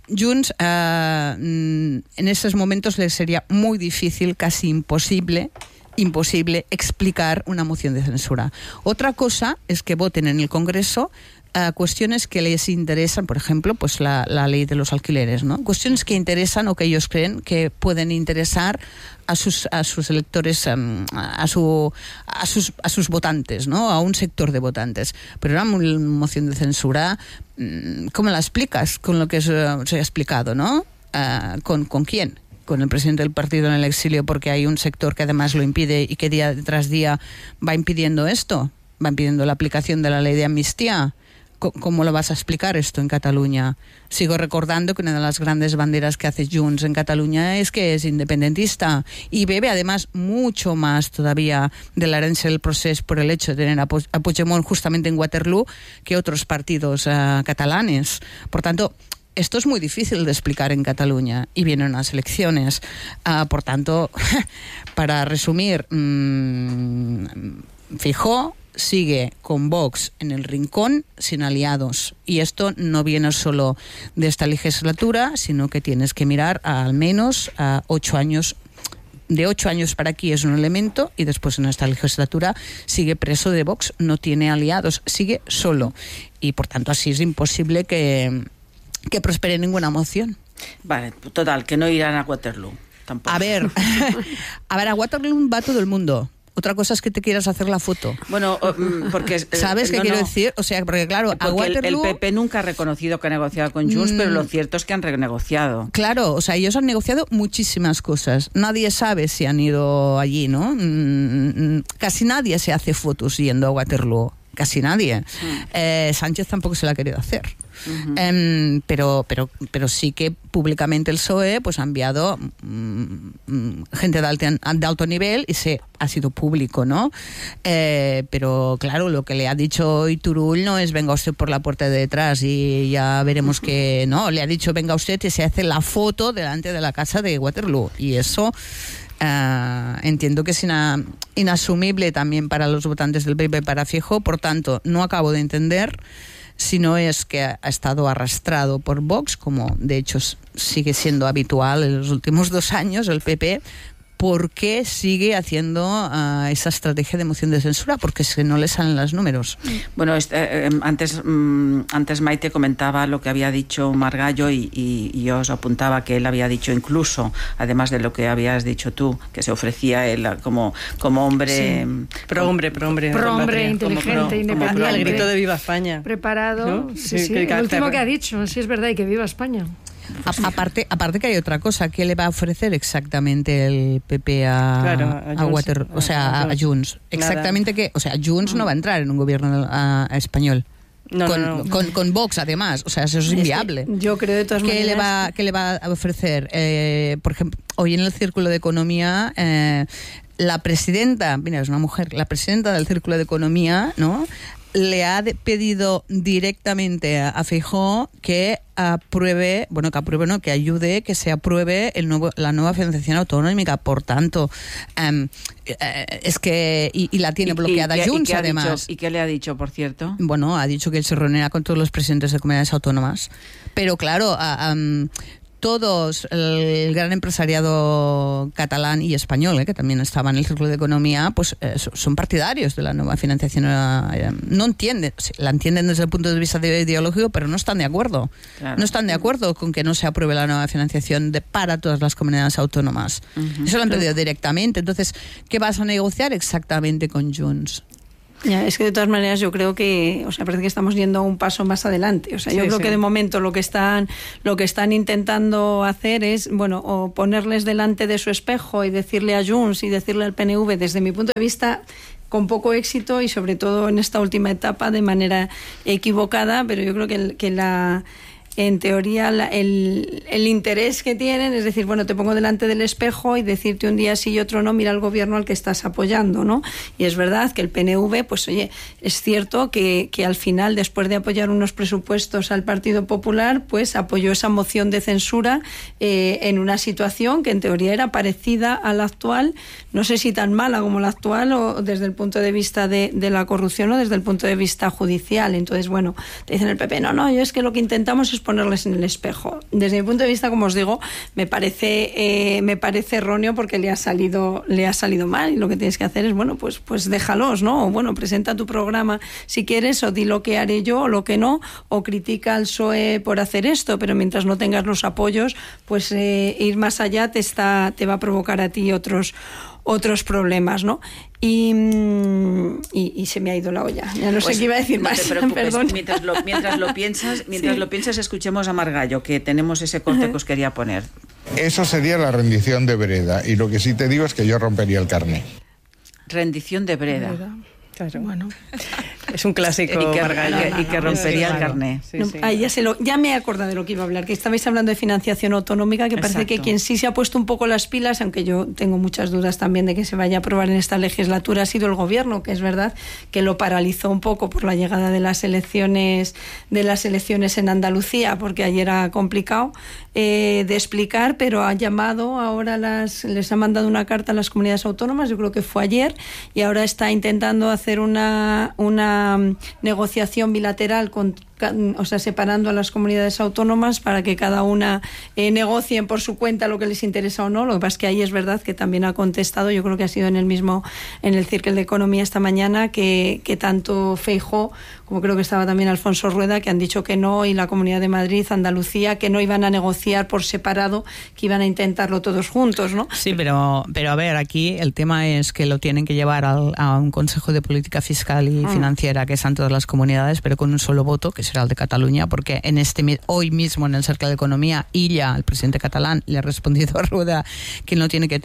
en estos momentos les sería muy difícil, casi imposible explicar una moción de censura. Otra cosa es que voten en el Congreso cuestiones que les interesan, por ejemplo, pues la ley de los alquileres, ¿no? Cuestiones que interesan o que ellos creen que pueden interesar a sus electores, a sus votantes, ¿no? A un sector de votantes. Pero una moción de censura, ¿cómo la explicas? Con lo que se ha explicado, ¿no? ¿Con quién? Con el presidente del partido en el exilio, porque hay un sector que además lo impide y que día tras día va impidiendo esto, va impidiendo la aplicación de la ley de amnistía. ¿Cómo lo vas a explicar esto en Cataluña? Sigo recordando que una de las grandes banderas que hace Junts en Cataluña es que es independentista y bebe además mucho más todavía de la herencia del proceso por el hecho de tener a Puigdemont justamente en Waterloo que otros partidos catalanes. Por tanto, esto es muy difícil de explicar en Cataluña y vienen las elecciones. Por tanto, para resumir, Feijóo sigue con Vox en el rincón sin aliados. Y esto no viene solo de esta legislatura, sino que tienes que mirar al menos a 8 años. De 8 años para aquí es un elemento, y después en esta legislatura sigue preso de Vox, no tiene aliados, sigue solo. Y por tanto así es imposible que prospere ninguna moción. Vale, total, que no irán a Waterloo tampoco. A ver, a Waterloo va todo el mundo. Otra cosa es que te quieras hacer la foto. Bueno, porque... ¿Sabes qué quiero decir? O sea, porque claro, a Waterloo... El PP nunca ha reconocido que ha negociado con Junts, pero lo cierto es que han renegociado. Claro, o sea, ellos han negociado muchísimas cosas. Nadie sabe si han ido allí, ¿no? Casi nadie se hace fotos yendo a Waterloo. Casi nadie. Sánchez tampoco se la ha querido hacer. Pero sí que públicamente el PSOE pues ha enviado gente de alto nivel y ha sido público, ¿no? Pero claro, lo que le ha dicho hoy Turull no es venga usted por la puerta de detrás y ya veremos que no, le ha dicho venga usted y se hace la foto delante de la casa de Waterloo, y eso entiendo que es inasumible también para los votantes del PP, para Feijóo. Por tanto, no acabo de entender si no es que ha estado arrastrado por Vox, como de hecho sigue siendo habitual en los últimos 2 años el PP. ¿Por qué sigue haciendo esa estrategia de moción de censura? Porque es que no le salen los números. Bueno, antes Maite comentaba lo que había dicho Margallo y yo os apuntaba que él había dicho incluso, además de lo que habías dicho tú, que se ofrecía él como hombre... Sí. Pro hombre, inteligente, independiente. El grito de Viva España. Preparado. ¿No? Sí. El último que ha dicho, sí es verdad, y que viva España. Aparte que hay otra cosa, ¿qué le va a ofrecer exactamente el PP a Waterloo, o sea, a Junts? Exactamente que, o sea, Junts no va a entrar en un gobierno español. Con Vox además, o sea, eso es inviable. Yo creo de todas maneras. ¿Qué le va a ofrecer? Por ejemplo, hoy en el Círculo de Economía, la presidenta, mira, es una mujer, la presidenta del Círculo de Economía, ¿no?, le ha pedido directamente a Feijóo que que ayude, que se apruebe la nueva financiación autonómica. Por tanto, es que y la tiene bloqueada Junts, además. ¿Y qué le ha dicho, por cierto? Bueno, ha dicho que él se reunirá con todos los presidentes de comunidades autónomas. Pero claro, todos, el gran empresariado catalán y español, que también estaba en el Círculo de Economía, pues son partidarios de la nueva financiación. No entienden, la entienden desde el punto de vista ideológico, pero no están de acuerdo. Claro. No están de acuerdo con que no se apruebe la nueva financiación para todas las comunidades autónomas. Eso lo han pedido directamente. Entonces, ¿qué vas a negociar exactamente con Junts? Ya, es que de todas maneras yo creo que, parece que estamos yendo un paso más adelante. Yo creo que de momento lo que están intentando hacer es, o ponerles delante de su espejo y decirle a Junts y decirle al PNV, desde mi punto de vista, con poco éxito y sobre todo en esta última etapa de manera equivocada, pero yo creo que en teoría el interés que tienen es decir, te pongo delante del espejo y decirte un día sí y otro no, mira el gobierno al que estás apoyando, ¿no? Y es verdad que el PNV, es cierto que al final, después de apoyar unos presupuestos al Partido Popular, pues apoyó esa moción de censura en una situación que en teoría era parecida a la actual, no sé si tan mala como la actual o desde el punto de vista de la corrupción o desde el punto de vista judicial. Entonces, te dicen el PP, no, yo es que lo que intentamos es ponerles en el espejo. Desde mi punto de vista, como os digo, me parece erróneo porque le ha salido mal, y lo que tienes que hacer es, pues déjalos, ¿no? O presenta tu programa si quieres, o di lo que haré yo o lo que no, o critica al PSOE por hacer esto, pero mientras no tengas los apoyos, pues ir más allá te va a provocar a ti otros problemas, ¿no? Y se me ha ido la olla. Ya no sé qué iba a decir más. No te preocupes. Perdón. Mientras lo piensas, escuchemos a Margallo, que tenemos ese corte que os quería poner. Eso sería la rendición de vereda. Y lo que sí te digo es que yo rompería el carné. Rendición de vereda. Claro. Es un clásico. Y que rompería el carné. Ya me he acordado de lo que iba a hablar, que estabais hablando de financiación autonómica, que parece que quien sí se ha puesto un poco las pilas, aunque yo tengo muchas dudas también de que se vaya a aprobar en esta legislatura, ha sido el gobierno, que es verdad que lo paralizó un poco por la llegada de las elecciones en Andalucía, porque ayer era complicado de explicar, pero ha llamado ahora les ha mandado una carta a las comunidades autónomas, yo creo que fue ayer, y ahora está intentando hacer una negociación bilateral separando a las comunidades autónomas para que cada una negocien por su cuenta lo que les interesa o no. Lo que pasa es que ahí es verdad que también ha contestado, yo creo que ha sido en el Círculo de Economía esta mañana, que tanto Feijóo como creo que estaba también Alfonso Rueda, que han dicho que no, y la Comunidad de Madrid, Andalucía, que no iban a negociar por separado, que iban a intentarlo todos juntos, ¿no? Sí, pero a ver, aquí el tema es que lo tienen que llevar a un Consejo de Política Fiscal y Financiera, que están todas las comunidades, pero con un solo voto, que será el de Cataluña, porque hoy mismo en el Cercle de Economía, Illa, el presidente catalán, le ha respondido a Rueda que no tiene que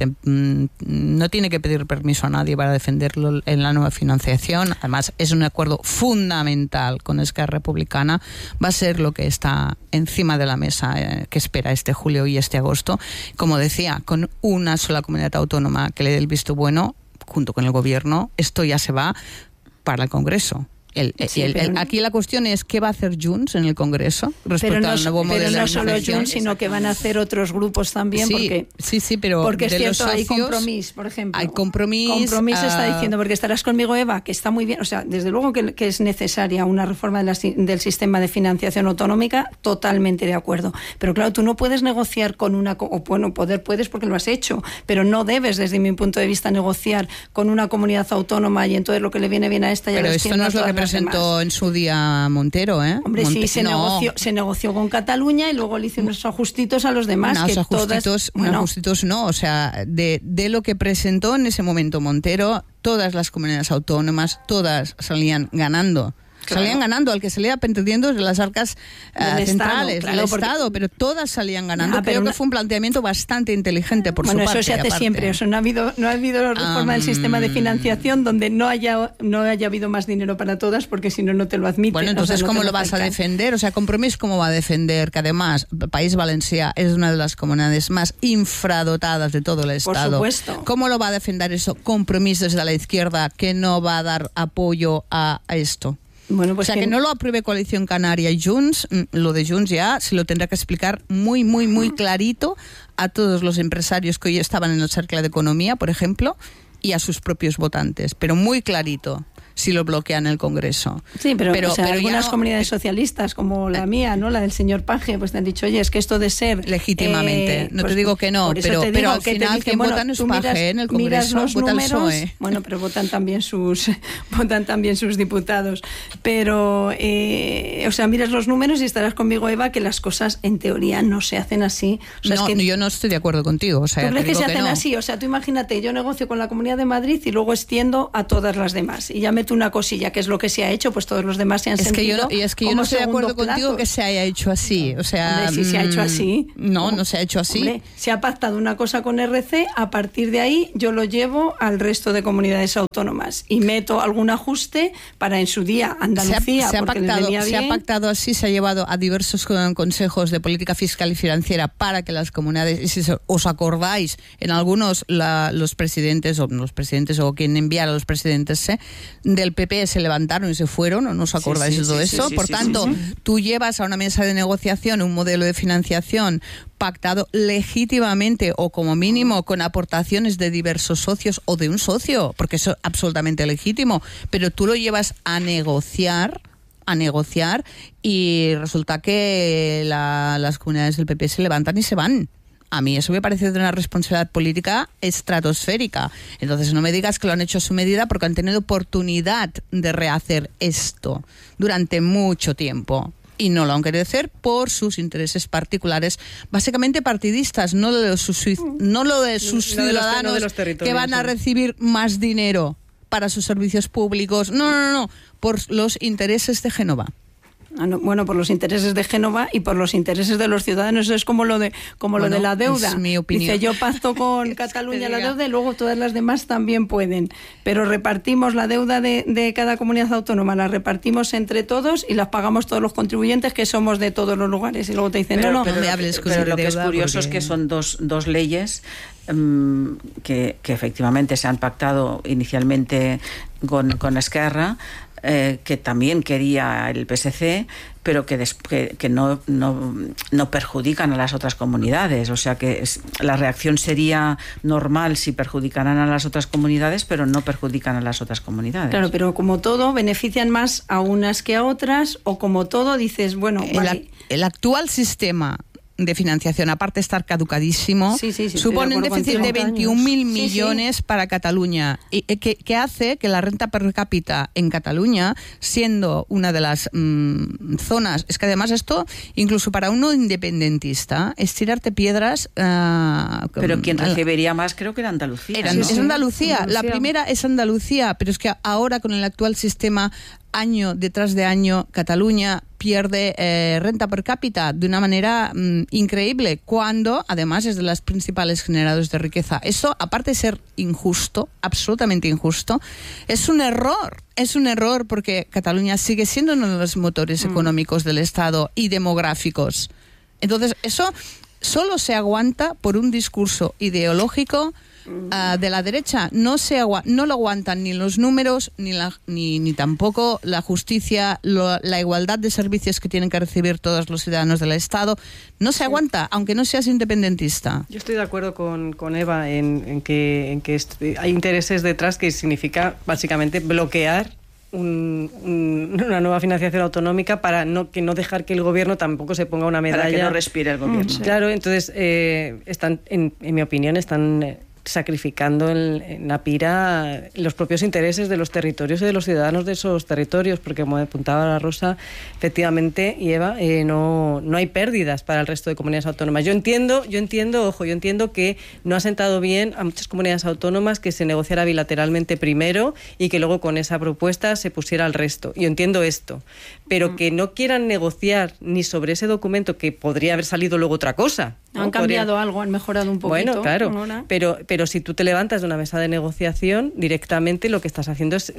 pedir permiso a nadie para defenderlo en la nueva financiación. Además, es un acuerdo fundamental con Esquerra Republicana. Va a ser lo que está encima de la mesa que espera este julio y este agosto. Como decía, con una sola comunidad autónoma que le dé el visto bueno, junto con el gobierno, esto ya se va para el Congreso. Aquí la cuestión es qué va a hacer Junts en el Congreso respecto al nuevo modelo de financiación. Pero no solo Junts, sino que van a hacer otros grupos también, porque es cierto, socios, hay Compromís, por ejemplo. Hay Compromís. Compromís está diciendo, porque estarás conmigo, Eva, que está muy bien, desde luego que es necesaria una reforma del sistema de financiación autonómica, totalmente de acuerdo. Pero claro, tú no puedes negociar con poder puedes porque lo has hecho, pero no debes, desde mi punto de vista, negociar con una comunidad autónoma y entonces lo que le viene bien a esta ya pero esto no es lo que presentó en su día Montero, ¿eh? Hombre, se negoció con Cataluña y luego le hizo unos ajustitos a los demás. Ajustitos no, de lo que presentó en ese momento Montero, todas las comunidades autónomas, todas salían ganando. Claro. Salían ganando, al que salía perdiendo de las arcas centrales del Estado, pero todas salían ganando. Creo que fue un planteamiento bastante inteligente por su parte. Bueno, eso se hace siempre. No ha habido reforma del sistema de financiación donde no haya habido más dinero para todas, porque si no, no te lo admiten. Bueno, entonces, ¿cómo lo vas a defender? Compromís, ¿cómo va a defender? Que además, País Valencià es una de las comunidades más infradotadas de todo el Estado. Por supuesto. ¿Cómo lo va a defender eso? Compromís desde la izquierda, que no va a dar apoyo a esto. Bueno, pues o sea, que no lo apruebe Coalición Canaria y Junts, lo de Junts ya se lo tendrá que explicar muy, muy, muy clarito a todos los empresarios que hoy estaban en el Cercle de Economía, por ejemplo, y a sus propios votantes, pero muy clarito si lo bloquean el Congreso. Sí, pero algunas no, comunidades socialistas, como la mía, ¿no? La del señor Paje, pues te han dicho, oye, es que esto de ser... Legítimamente, no pues, te digo que no, pero al final quien vota no es Paje en el Congreso, vota el PSOE. Bueno, pero votan también sus diputados. Pero, o sea, miras los números y estarás conmigo, Eva, que las cosas en teoría no se hacen así. O sea, no, es que, yo no estoy de acuerdo contigo. O sea, ¿tú crees que se hacen no. así? O sea, tú imagínate, yo negocio con la Comunidad de Madrid y luego extiendo a todas las demás. Y ya meto una cosilla, que es lo que se ha hecho, pues todos los demás se han sentido. Es que yo no estoy de acuerdo contigo que se haya hecho así. O sea, hombre, si se ha hecho así. No se ha hecho así. Hombre, se ha pactado una cosa con RC, a partir de ahí yo lo llevo al resto de comunidades autónomas y meto algún ajuste para en su día Andalucía, se ha pactado así, se ha llevado a diversos consejos de política fiscal y financiera para que las comunidades, y si os acordáis, en algunos los presidentes o quien enviara a los presidentes del PP se levantaron y se fueron, ¿no os acordáis de todo eso? Por tanto, tú llevas a una mesa de negociación un modelo de financiación pactado legítimamente o como mínimo con aportaciones de diversos socios o de un socio, porque eso es absolutamente legítimo, pero tú lo llevas a negociar y resulta que las comunidades del PP se levantan y se van. A mí eso me parece de una responsabilidad política estratosférica. Entonces no me digas que lo han hecho a su medida, porque han tenido oportunidad de rehacer esto durante mucho tiempo. Y no lo han querido hacer por sus intereses particulares, básicamente partidistas, no lo de sus ciudadanos que van a recibir más dinero para sus servicios públicos. No, por los intereses de Génova. Bueno, por los intereses de Génova y por los intereses de los ciudadanos. Eso es como lo de la deuda. Es mi opinión. Dice, yo pacto con Cataluña la deuda y luego todas las demás también pueden. Pero repartimos la deuda de cada comunidad autónoma, la repartimos entre todos y las pagamos todos los contribuyentes que somos de todos los lugares. Y luego te dicen, pero lo que es curioso es que son dos leyes que efectivamente se han pactado inicialmente con Esquerra, que también quería el PSC, pero que no perjudican a las otras comunidades. O sea que la reacción sería normal si perjudicaran a las otras comunidades, pero no perjudican a las otras comunidades. Claro, pero como todo, benefician más a unas que a otras, o como todo, dices, bueno... El actual sistema de financiación, aparte de estar caducadísimo, supone un déficit de 21.000 millones para Cataluña, y que hace que la renta per cápita en Cataluña, siendo una de las zonas, es que además esto, incluso para uno independentista, es tirarte piedras. Pero quien recibiría más creo que era Andalucía. Es Andalucía, la primera es Andalucía, pero es que ahora con el actual sistema, año detrás de año, Cataluña pierde renta per cápita de una manera increíble, cuando además es de las principales generadores de riqueza. Eso, aparte de ser injusto, absolutamente injusto, es un error porque Cataluña sigue siendo uno de los motores económicos del Estado y demográficos. Entonces, eso solo se aguanta por un discurso ideológico de la derecha. No lo aguantan ni los números ni tampoco la justicia, la igualdad de servicios que tienen que recibir todos los ciudadanos del Estado. No se aguanta, aunque no seas independentista. Yo estoy de acuerdo con Eva en que hay intereses detrás, que significa básicamente bloquear una nueva financiación autonómica para no dejar que el gobierno tampoco se ponga una medalla. Para que no respire el gobierno. Claro, entonces están, en mi opinión, están sacrificando en la pira los propios intereses de los territorios y de los ciudadanos de esos territorios, porque como apuntaba la Rosa, efectivamente, y Eva, no hay pérdidas para el resto de comunidades autónomas. Yo entiendo que no ha sentado bien a muchas comunidades autónomas que se negociara bilateralmente primero y que luego con esa propuesta se pusiera al resto. Yo entiendo esto, pero que no quieran negociar ni sobre ese documento, que podría haber salido luego otra cosa, ¿no? Han cambiado algo, han mejorado un poquito. Bueno, claro, pero si tú te levantas de una mesa de negociación, directamente lo que estás haciendo es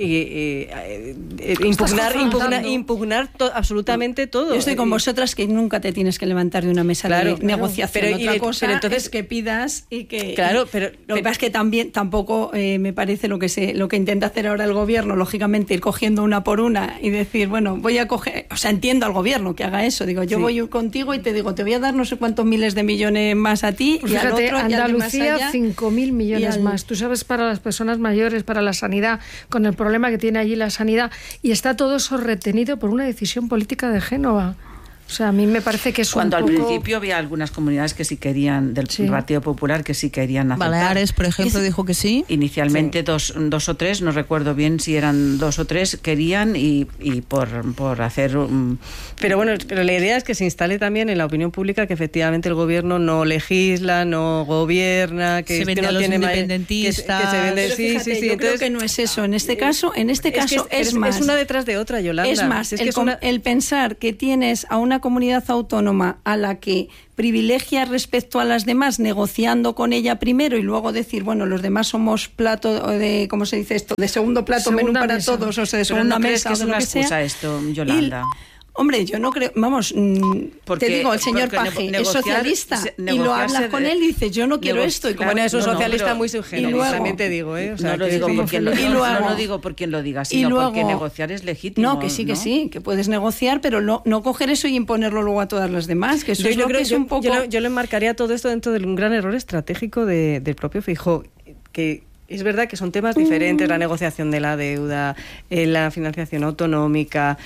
impugnar absolutamente todo. Yo estoy con vosotras, que nunca te tienes que levantar de una mesa de negociación. Pero otra cosa entonces, es que pidas y que... Claro, lo que pasa es que tampoco me parece lo que intenta hacer ahora el gobierno, lógicamente, ir cogiendo una por una y decir, bueno, voy a coger... O sea, entiendo al gobierno que haga eso. Digo, yo voy contigo y te digo, te voy a dar no sé cuántos miles de millones más a ti, pues y fíjate, al otro, Andalucía 5.000 millones más. Tú sabes, para las personas mayores, para la sanidad, con el problema que tiene allí la sanidad, y está todo eso retenido por una decisión política de Génova. O sea, a mí me parece que es cuando un poco... al principio había algunas comunidades que sí querían, del Partido Popular, que sí querían aceptar. Baleares, por ejemplo, dijo que sí. Inicialmente dos o tres, no recuerdo bien si eran 2 o 3, querían y por hacer... Pero bueno, pero la idea es que se instale también en la opinión pública que efectivamente el gobierno no legisla, no gobierna, que se vende no a los tiene independentistas. Que se vende, pero fíjate, yo entonces, creo que no es eso. En este caso es más. Es una detrás de otra, Yolanda. Es más, el pensar que tienes a una comunidad autónoma a la que privilegia respecto a las demás, negociando con ella primero y luego decir, bueno, los demás somos plato de, ¿cómo se dice esto? De segundo plato, menú para todos, o sea, de segunda mesa, o de lo que sea. ¿No crees que es una excusa esto, Yolanda? Hombre, yo no creo, vamos, te digo, el señor Paje es socialista y lo hablas con él y dices, yo no quiero esto. Y como bueno, es un socialista muy subgénero, también te digo, O sea, no lo digo por quien lo diga, sino porque negociar es legítimo. No, que sí, que puedes negociar, pero no coger eso y imponerlo luego a todas las demás, que eso yo creo que es un poco... Yo lo enmarcaría todo esto dentro de un gran error estratégico del propio Feijóo, que... Es verdad que son temas diferentes, la negociación de la deuda, la financiación autonómica,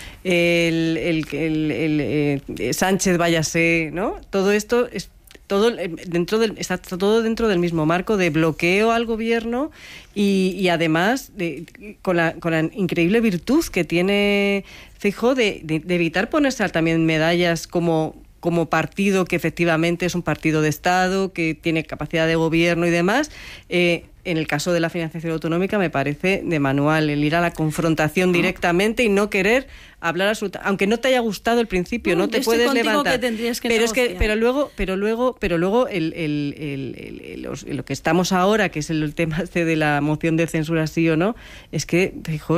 Sánchez váyase, ¿no? Todo esto es está todo dentro del mismo marco de bloqueo al gobierno y además con la increíble virtud que tiene Feijóo de evitar ponerse también medallas como partido que efectivamente es un partido de Estado, que tiene capacidad de gobierno y demás. En el caso de la financiación autonómica me parece de manual el ir a la confrontación directamente y no querer hablar absolutamente, aunque no te haya gustado el principio, no te puedes levantar. Pero luego lo que estamos ahora, que es el tema de la moción de censura sí o no, es que Feijóo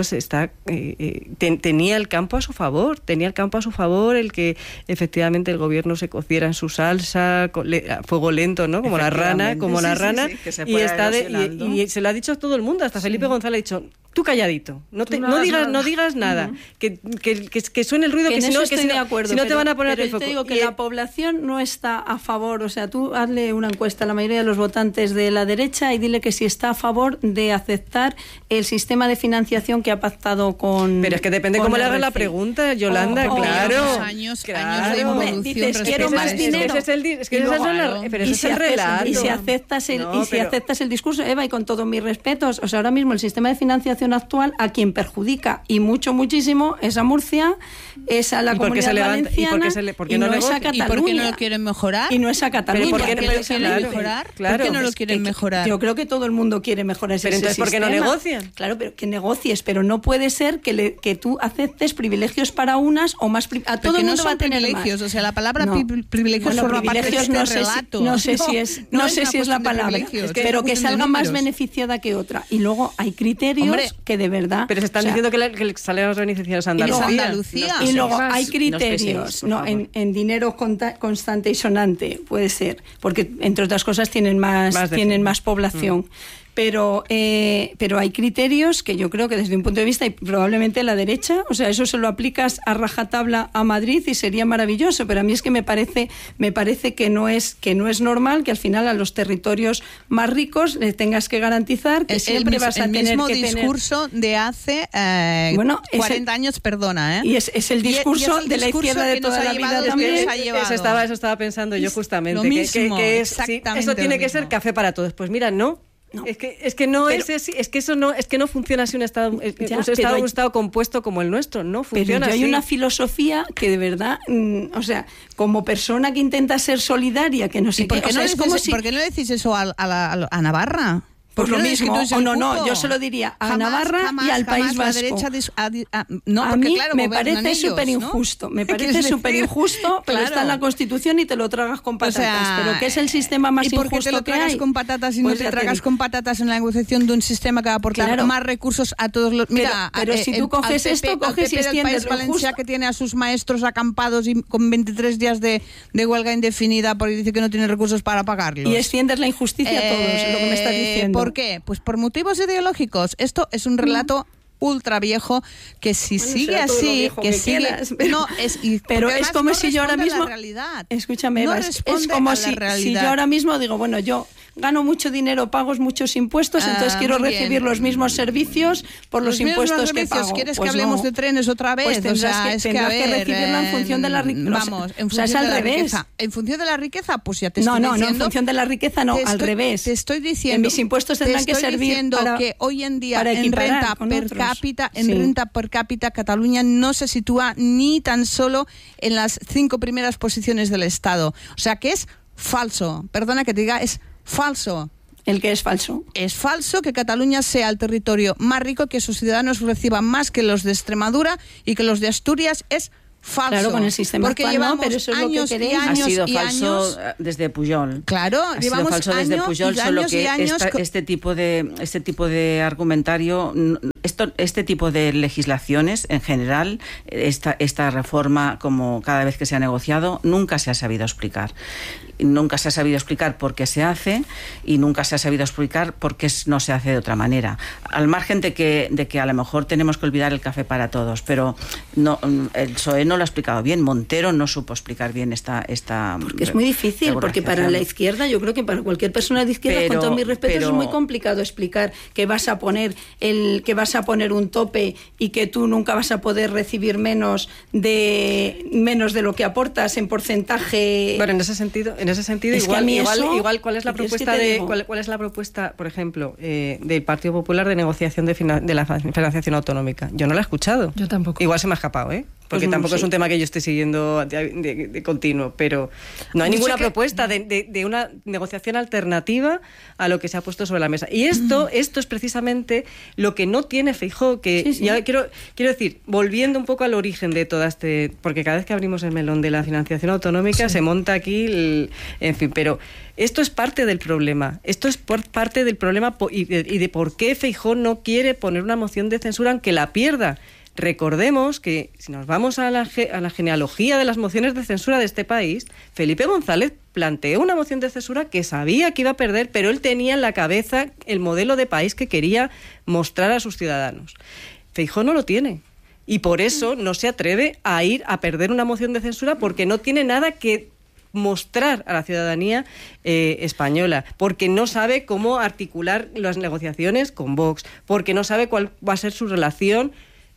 tenía el campo a su favor, el que efectivamente el gobierno se cociera en su salsa a fuego lento, ¿no? Como la rana, y está y se lo ha dicho a todo el mundo, hasta Felipe González ha dicho, tú calladito, no digas nada, que suene el ruido, que si no te van a poner pero te digo que la población no está a favor, o sea, tú hazle una encuesta a la mayoría de los votantes de la derecha y dile que si está a favor de aceptar el sistema de financiación que ha pactado con... Pero es que depende cómo le hagas la pregunta, Yolanda, claro. Años de involución. Dices, quiero más dinero. Pero ese es el relato. Y si aceptas el discurso, Eva, y con todos mis respetos, o sea, ahora mismo el sistema de financiación actual a quien perjudica y muchísimo es a Murcia, es a la Comunidad Valenciana y no es a Cataluña. ¿Y por qué no lo quieren mejorar? Y no es a Cataluña. ¿Por qué no lo quieren mejorar? Claro. ¿Por qué no lo quieren mejorar? Yo creo que todo el mundo quiere mejorar ese sistema. Pero entonces, ¿por qué no negocian? Claro, pero que negocies, pero no puede ser que tú aceptes privilegios para unas o más a todo el mundo va a tener privilegios, más. O sea, la palabra privilegios forma parte de este relato. No sé si es la palabra, pero que salga más beneficiada que otra. Y luego hay criterios que de verdad... Pero se están diciendo que le salen los beneficiarios a Andalucía. Y luego hay criterios, en dinero constante y sonante, puede ser, porque entre otras cosas tienen más población. Pero hay criterios que yo creo que desde un punto de vista, y probablemente la derecha, o sea, eso se lo aplicas a rajatabla a Madrid y sería maravilloso, pero a mí es que me parece que no es normal que al final a los territorios más ricos les tengas que garantizar que siempre vas a tener que tener... Es el mismo discurso de hace 40 años, perdona, ¿eh? Y es el discurso de la izquierda de toda la vida también. Eso estaba pensando yo justamente, que eso tiene que ser café para todos. Pues mira, no. Es que no funciona así un estado compuesto como el nuestro, no funciona pero así. Hay una filosofía que de verdad, o sea, como persona que intenta ser solidaria, que no sé qué, ¿por qué no decís eso a Navarra? Pues lo mismo, o no, yo se lo diría a Navarra y al País Vasco. A mí me parece súper injusto, ¿no? Me parece súper injusto, pero está en la Constitución y te lo tragas con patatas. Pero ¿qué es el sistema más injusto que hay? ¿Y por qué te lo tragas con patatas y no te tragas con patatas en la negociación de un sistema que va a aportar más recursos a todos los... Mira, pero si tú coges esto, coges y extiendes Valencia, que tiene a sus maestros acampados y con 23 días de huelga indefinida porque dice que no tiene recursos para pagarlos. Y extiendes la injusticia a todos, es lo que me estás diciendo. ¿Por qué? Pues por motivos ideológicos. Esto es un relato ultra viejo que si sigue así, que sigue, quieras, pero es como si yo ahora mismo, escúchame, no es como si yo ahora mismo digo, bueno, yo gano mucho dinero, pago muchos impuestos, entonces quiero recibir los mismos servicios por los impuestos que pago. ¿Quieres pues que hablemos de trenes otra vez? Pues tendrás que recibirlo en función de la riqueza. Vamos, en función es al revés. Riqueza. ¿En función de la riqueza? Pues ya te estoy diciendo. No, en función de la riqueza no, al revés. Te estoy diciendo. En mis impuestos tendrán que servir para que hoy en día en renta per cápita Cataluña no se sitúa ni tan solo en las 5 primeras posiciones del Estado. O sea que es falso. Perdona que te diga, es falso. ¿El que es falso? Es falso que Cataluña sea el territorio más rico, que sus ciudadanos reciban más que los de Extremadura y que los de Asturias. Es falso. Claro, con el sistema porque actual llevamos no, pero eso es años lo que queréis. Ha sido falso desde Pujol. Claro, llevamos falso desde Pujol, solo que este tipo de argumentario, este tipo de legislaciones en general, esta reforma, como cada vez que se ha negociado, nunca se ha sabido explicar. Nunca se ha sabido explicar por qué se hace y nunca se ha sabido explicar por qué no se hace de otra manera. Al margen de que a lo mejor tenemos que olvidar el café para todos, pero no, el PSOE no lo ha explicado bien. Montero no supo explicar bien esta porque es muy difícil, porque para la izquierda, yo creo que para cualquier persona de izquierda, con todo mi respeto, es muy complicado explicar que vas a poner un tope y que tú nunca vas a poder recibir menos de lo que aportas en porcentaje. Bueno, en ese sentido igual ¿cuál es la propuesta por ejemplo, del Partido Popular de negociación de la financiación autonómica? Yo no la he escuchado. Yo tampoco. Igual se me ha escapado, porque tampoco es un tema que yo esté siguiendo de continuo, pero no hay ninguna propuesta de una negociación alternativa a lo que se ha puesto sobre la mesa. Y esto es precisamente lo que no tiene Feijóo, que ya quiero decir, volviendo un poco al origen de toda porque cada vez que abrimos el melón de la financiación autonómica se monta aquí en fin, pero esto es parte del problema. Esto es parte del problema y de por qué Feijóo no quiere poner una moción de censura aunque la pierda. Recordemos que, si nos vamos a la genealogía de las mociones de censura de este país, Felipe González planteó una moción de censura que sabía que iba a perder, pero él tenía en la cabeza el modelo de país que quería mostrar a sus ciudadanos. Feijóo no lo tiene. Y por eso no se atreve a ir a perder una moción de censura, porque no tiene nada que mostrar a la ciudadanía española, porque no sabe cómo articular las negociaciones con Vox, porque no sabe cuál va a ser su relación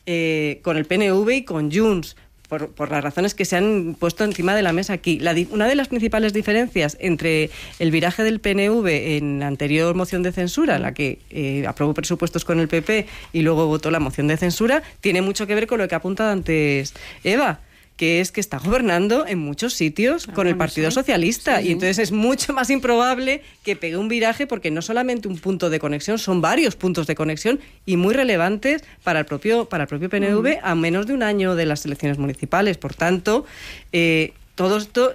con el PNV y con Junts, por las razones que se han puesto encima de la mesa aquí. Una de las principales diferencias entre el viraje del PNV en la anterior moción de censura, en la que aprobó presupuestos con el PP y luego votó la moción de censura, tiene mucho que ver con lo que ha apuntado antes Eva, que es que está gobernando en muchos sitios con el Partido Socialista, y entonces es mucho más improbable que pegue un viraje, porque no solamente un punto de conexión, son varios puntos de conexión y muy relevantes para el propio PNV a menos de un año de las elecciones municipales. Por tanto, todo esto,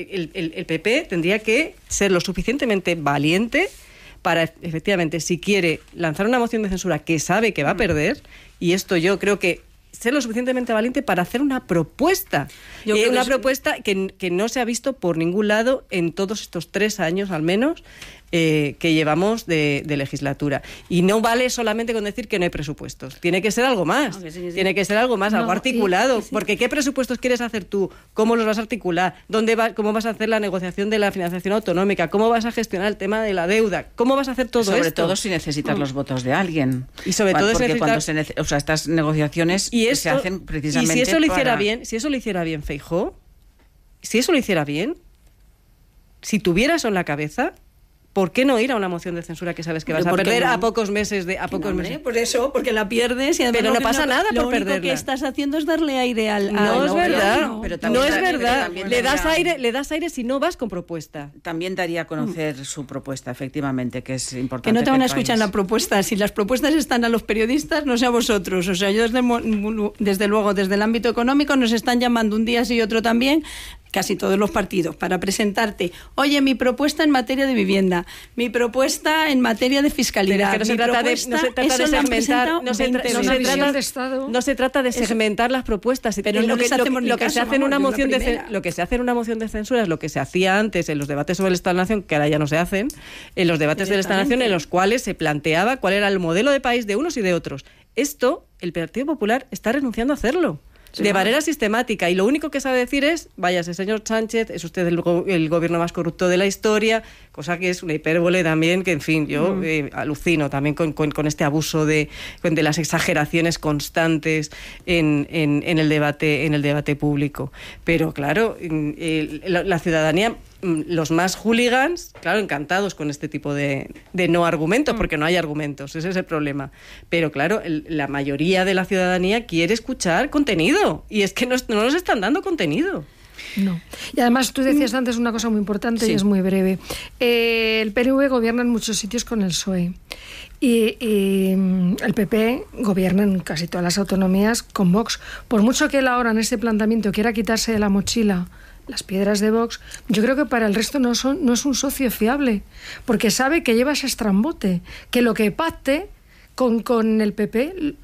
el PP tendría que ser lo suficientemente valiente para, efectivamente, si quiere lanzar una moción de censura que sabe que va a perder, y esto yo creo que ser lo suficientemente valiente para hacer una propuesta. Una propuesta que no se ha visto por ningún lado en todos estos 3 años, al menos, que llevamos de legislatura. Y no vale solamente con decir que no hay presupuestos. Tiene que ser algo más. Tiene que ser algo más, algo articulado. Porque ¿qué presupuestos quieres hacer tú? ¿Cómo los vas a articular? ¿Cómo vas a hacer la negociación de la financiación autonómica? ¿Cómo vas a gestionar el tema de la deuda? ¿Cómo vas a hacer todo esto? Sobre todo si necesitas los votos de alguien. Y sobre todo porque cuando estas negociaciones se hacen precisamente si eso lo hiciera bien Feijóo, si tuviera eso en la cabeza, ¿por qué no ir a una moción de censura que sabes que vas a perder a pocos meses meses? Por eso, porque la pierdes y además pero no pasa nada por perderla. Lo único que estás haciendo es darle aire al... No es verdad, no es verdad. Le das aire si no vas con propuesta. También daría a conocer su propuesta, efectivamente, que es importante. Que no te van a escuchar la propuesta. Si las propuestas están a los periodistas, no sé a vosotros. O sea, yo desde luego, desde el ámbito económico nos están llamando un día sí y otro también, casi todos los partidos, para presentarte, oye, mi propuesta en materia de vivienda, mi propuesta en materia de fiscalidad. Pero es que no se trata de segmentar las propuestas. Pero lo que se hace en una moción de censura es lo que se hacía antes en los debates sobre el Estado-Nación, que ahora ya no se hacen, en los debates del Estado-Nación en los cuales se planteaba cuál era el modelo de país de unos y de otros. Esto, el Partido Popular está renunciando a hacerlo. De manera sistemática, y lo único que sabe decir es, váyase señor Sánchez, es usted el gobierno más corrupto de la historia, cosa que es una hipérbole también, que en fin, yo alucino también con este abuso de las exageraciones constantes en el debate público. Pero claro, la ciudadanía, los más hooligans, claro, encantados con este tipo de no argumentos, porque no hay argumentos, ese es el problema. Pero claro, la mayoría de la ciudadanía quiere escuchar contenido, y es que no nos están dando contenido. No. Y además tú decías antes una cosa muy importante, sí, y es muy breve. El PNV gobierna en muchos sitios con el PSOE y el PP gobierna en casi todas las autonomías con Vox. Por mucho que él ahora en este planteamiento quiera quitarse de la mochila las piedras de Vox, yo creo que para el resto no es un socio fiable, porque sabe que lleva ese estrambote, que lo que pacte con el PP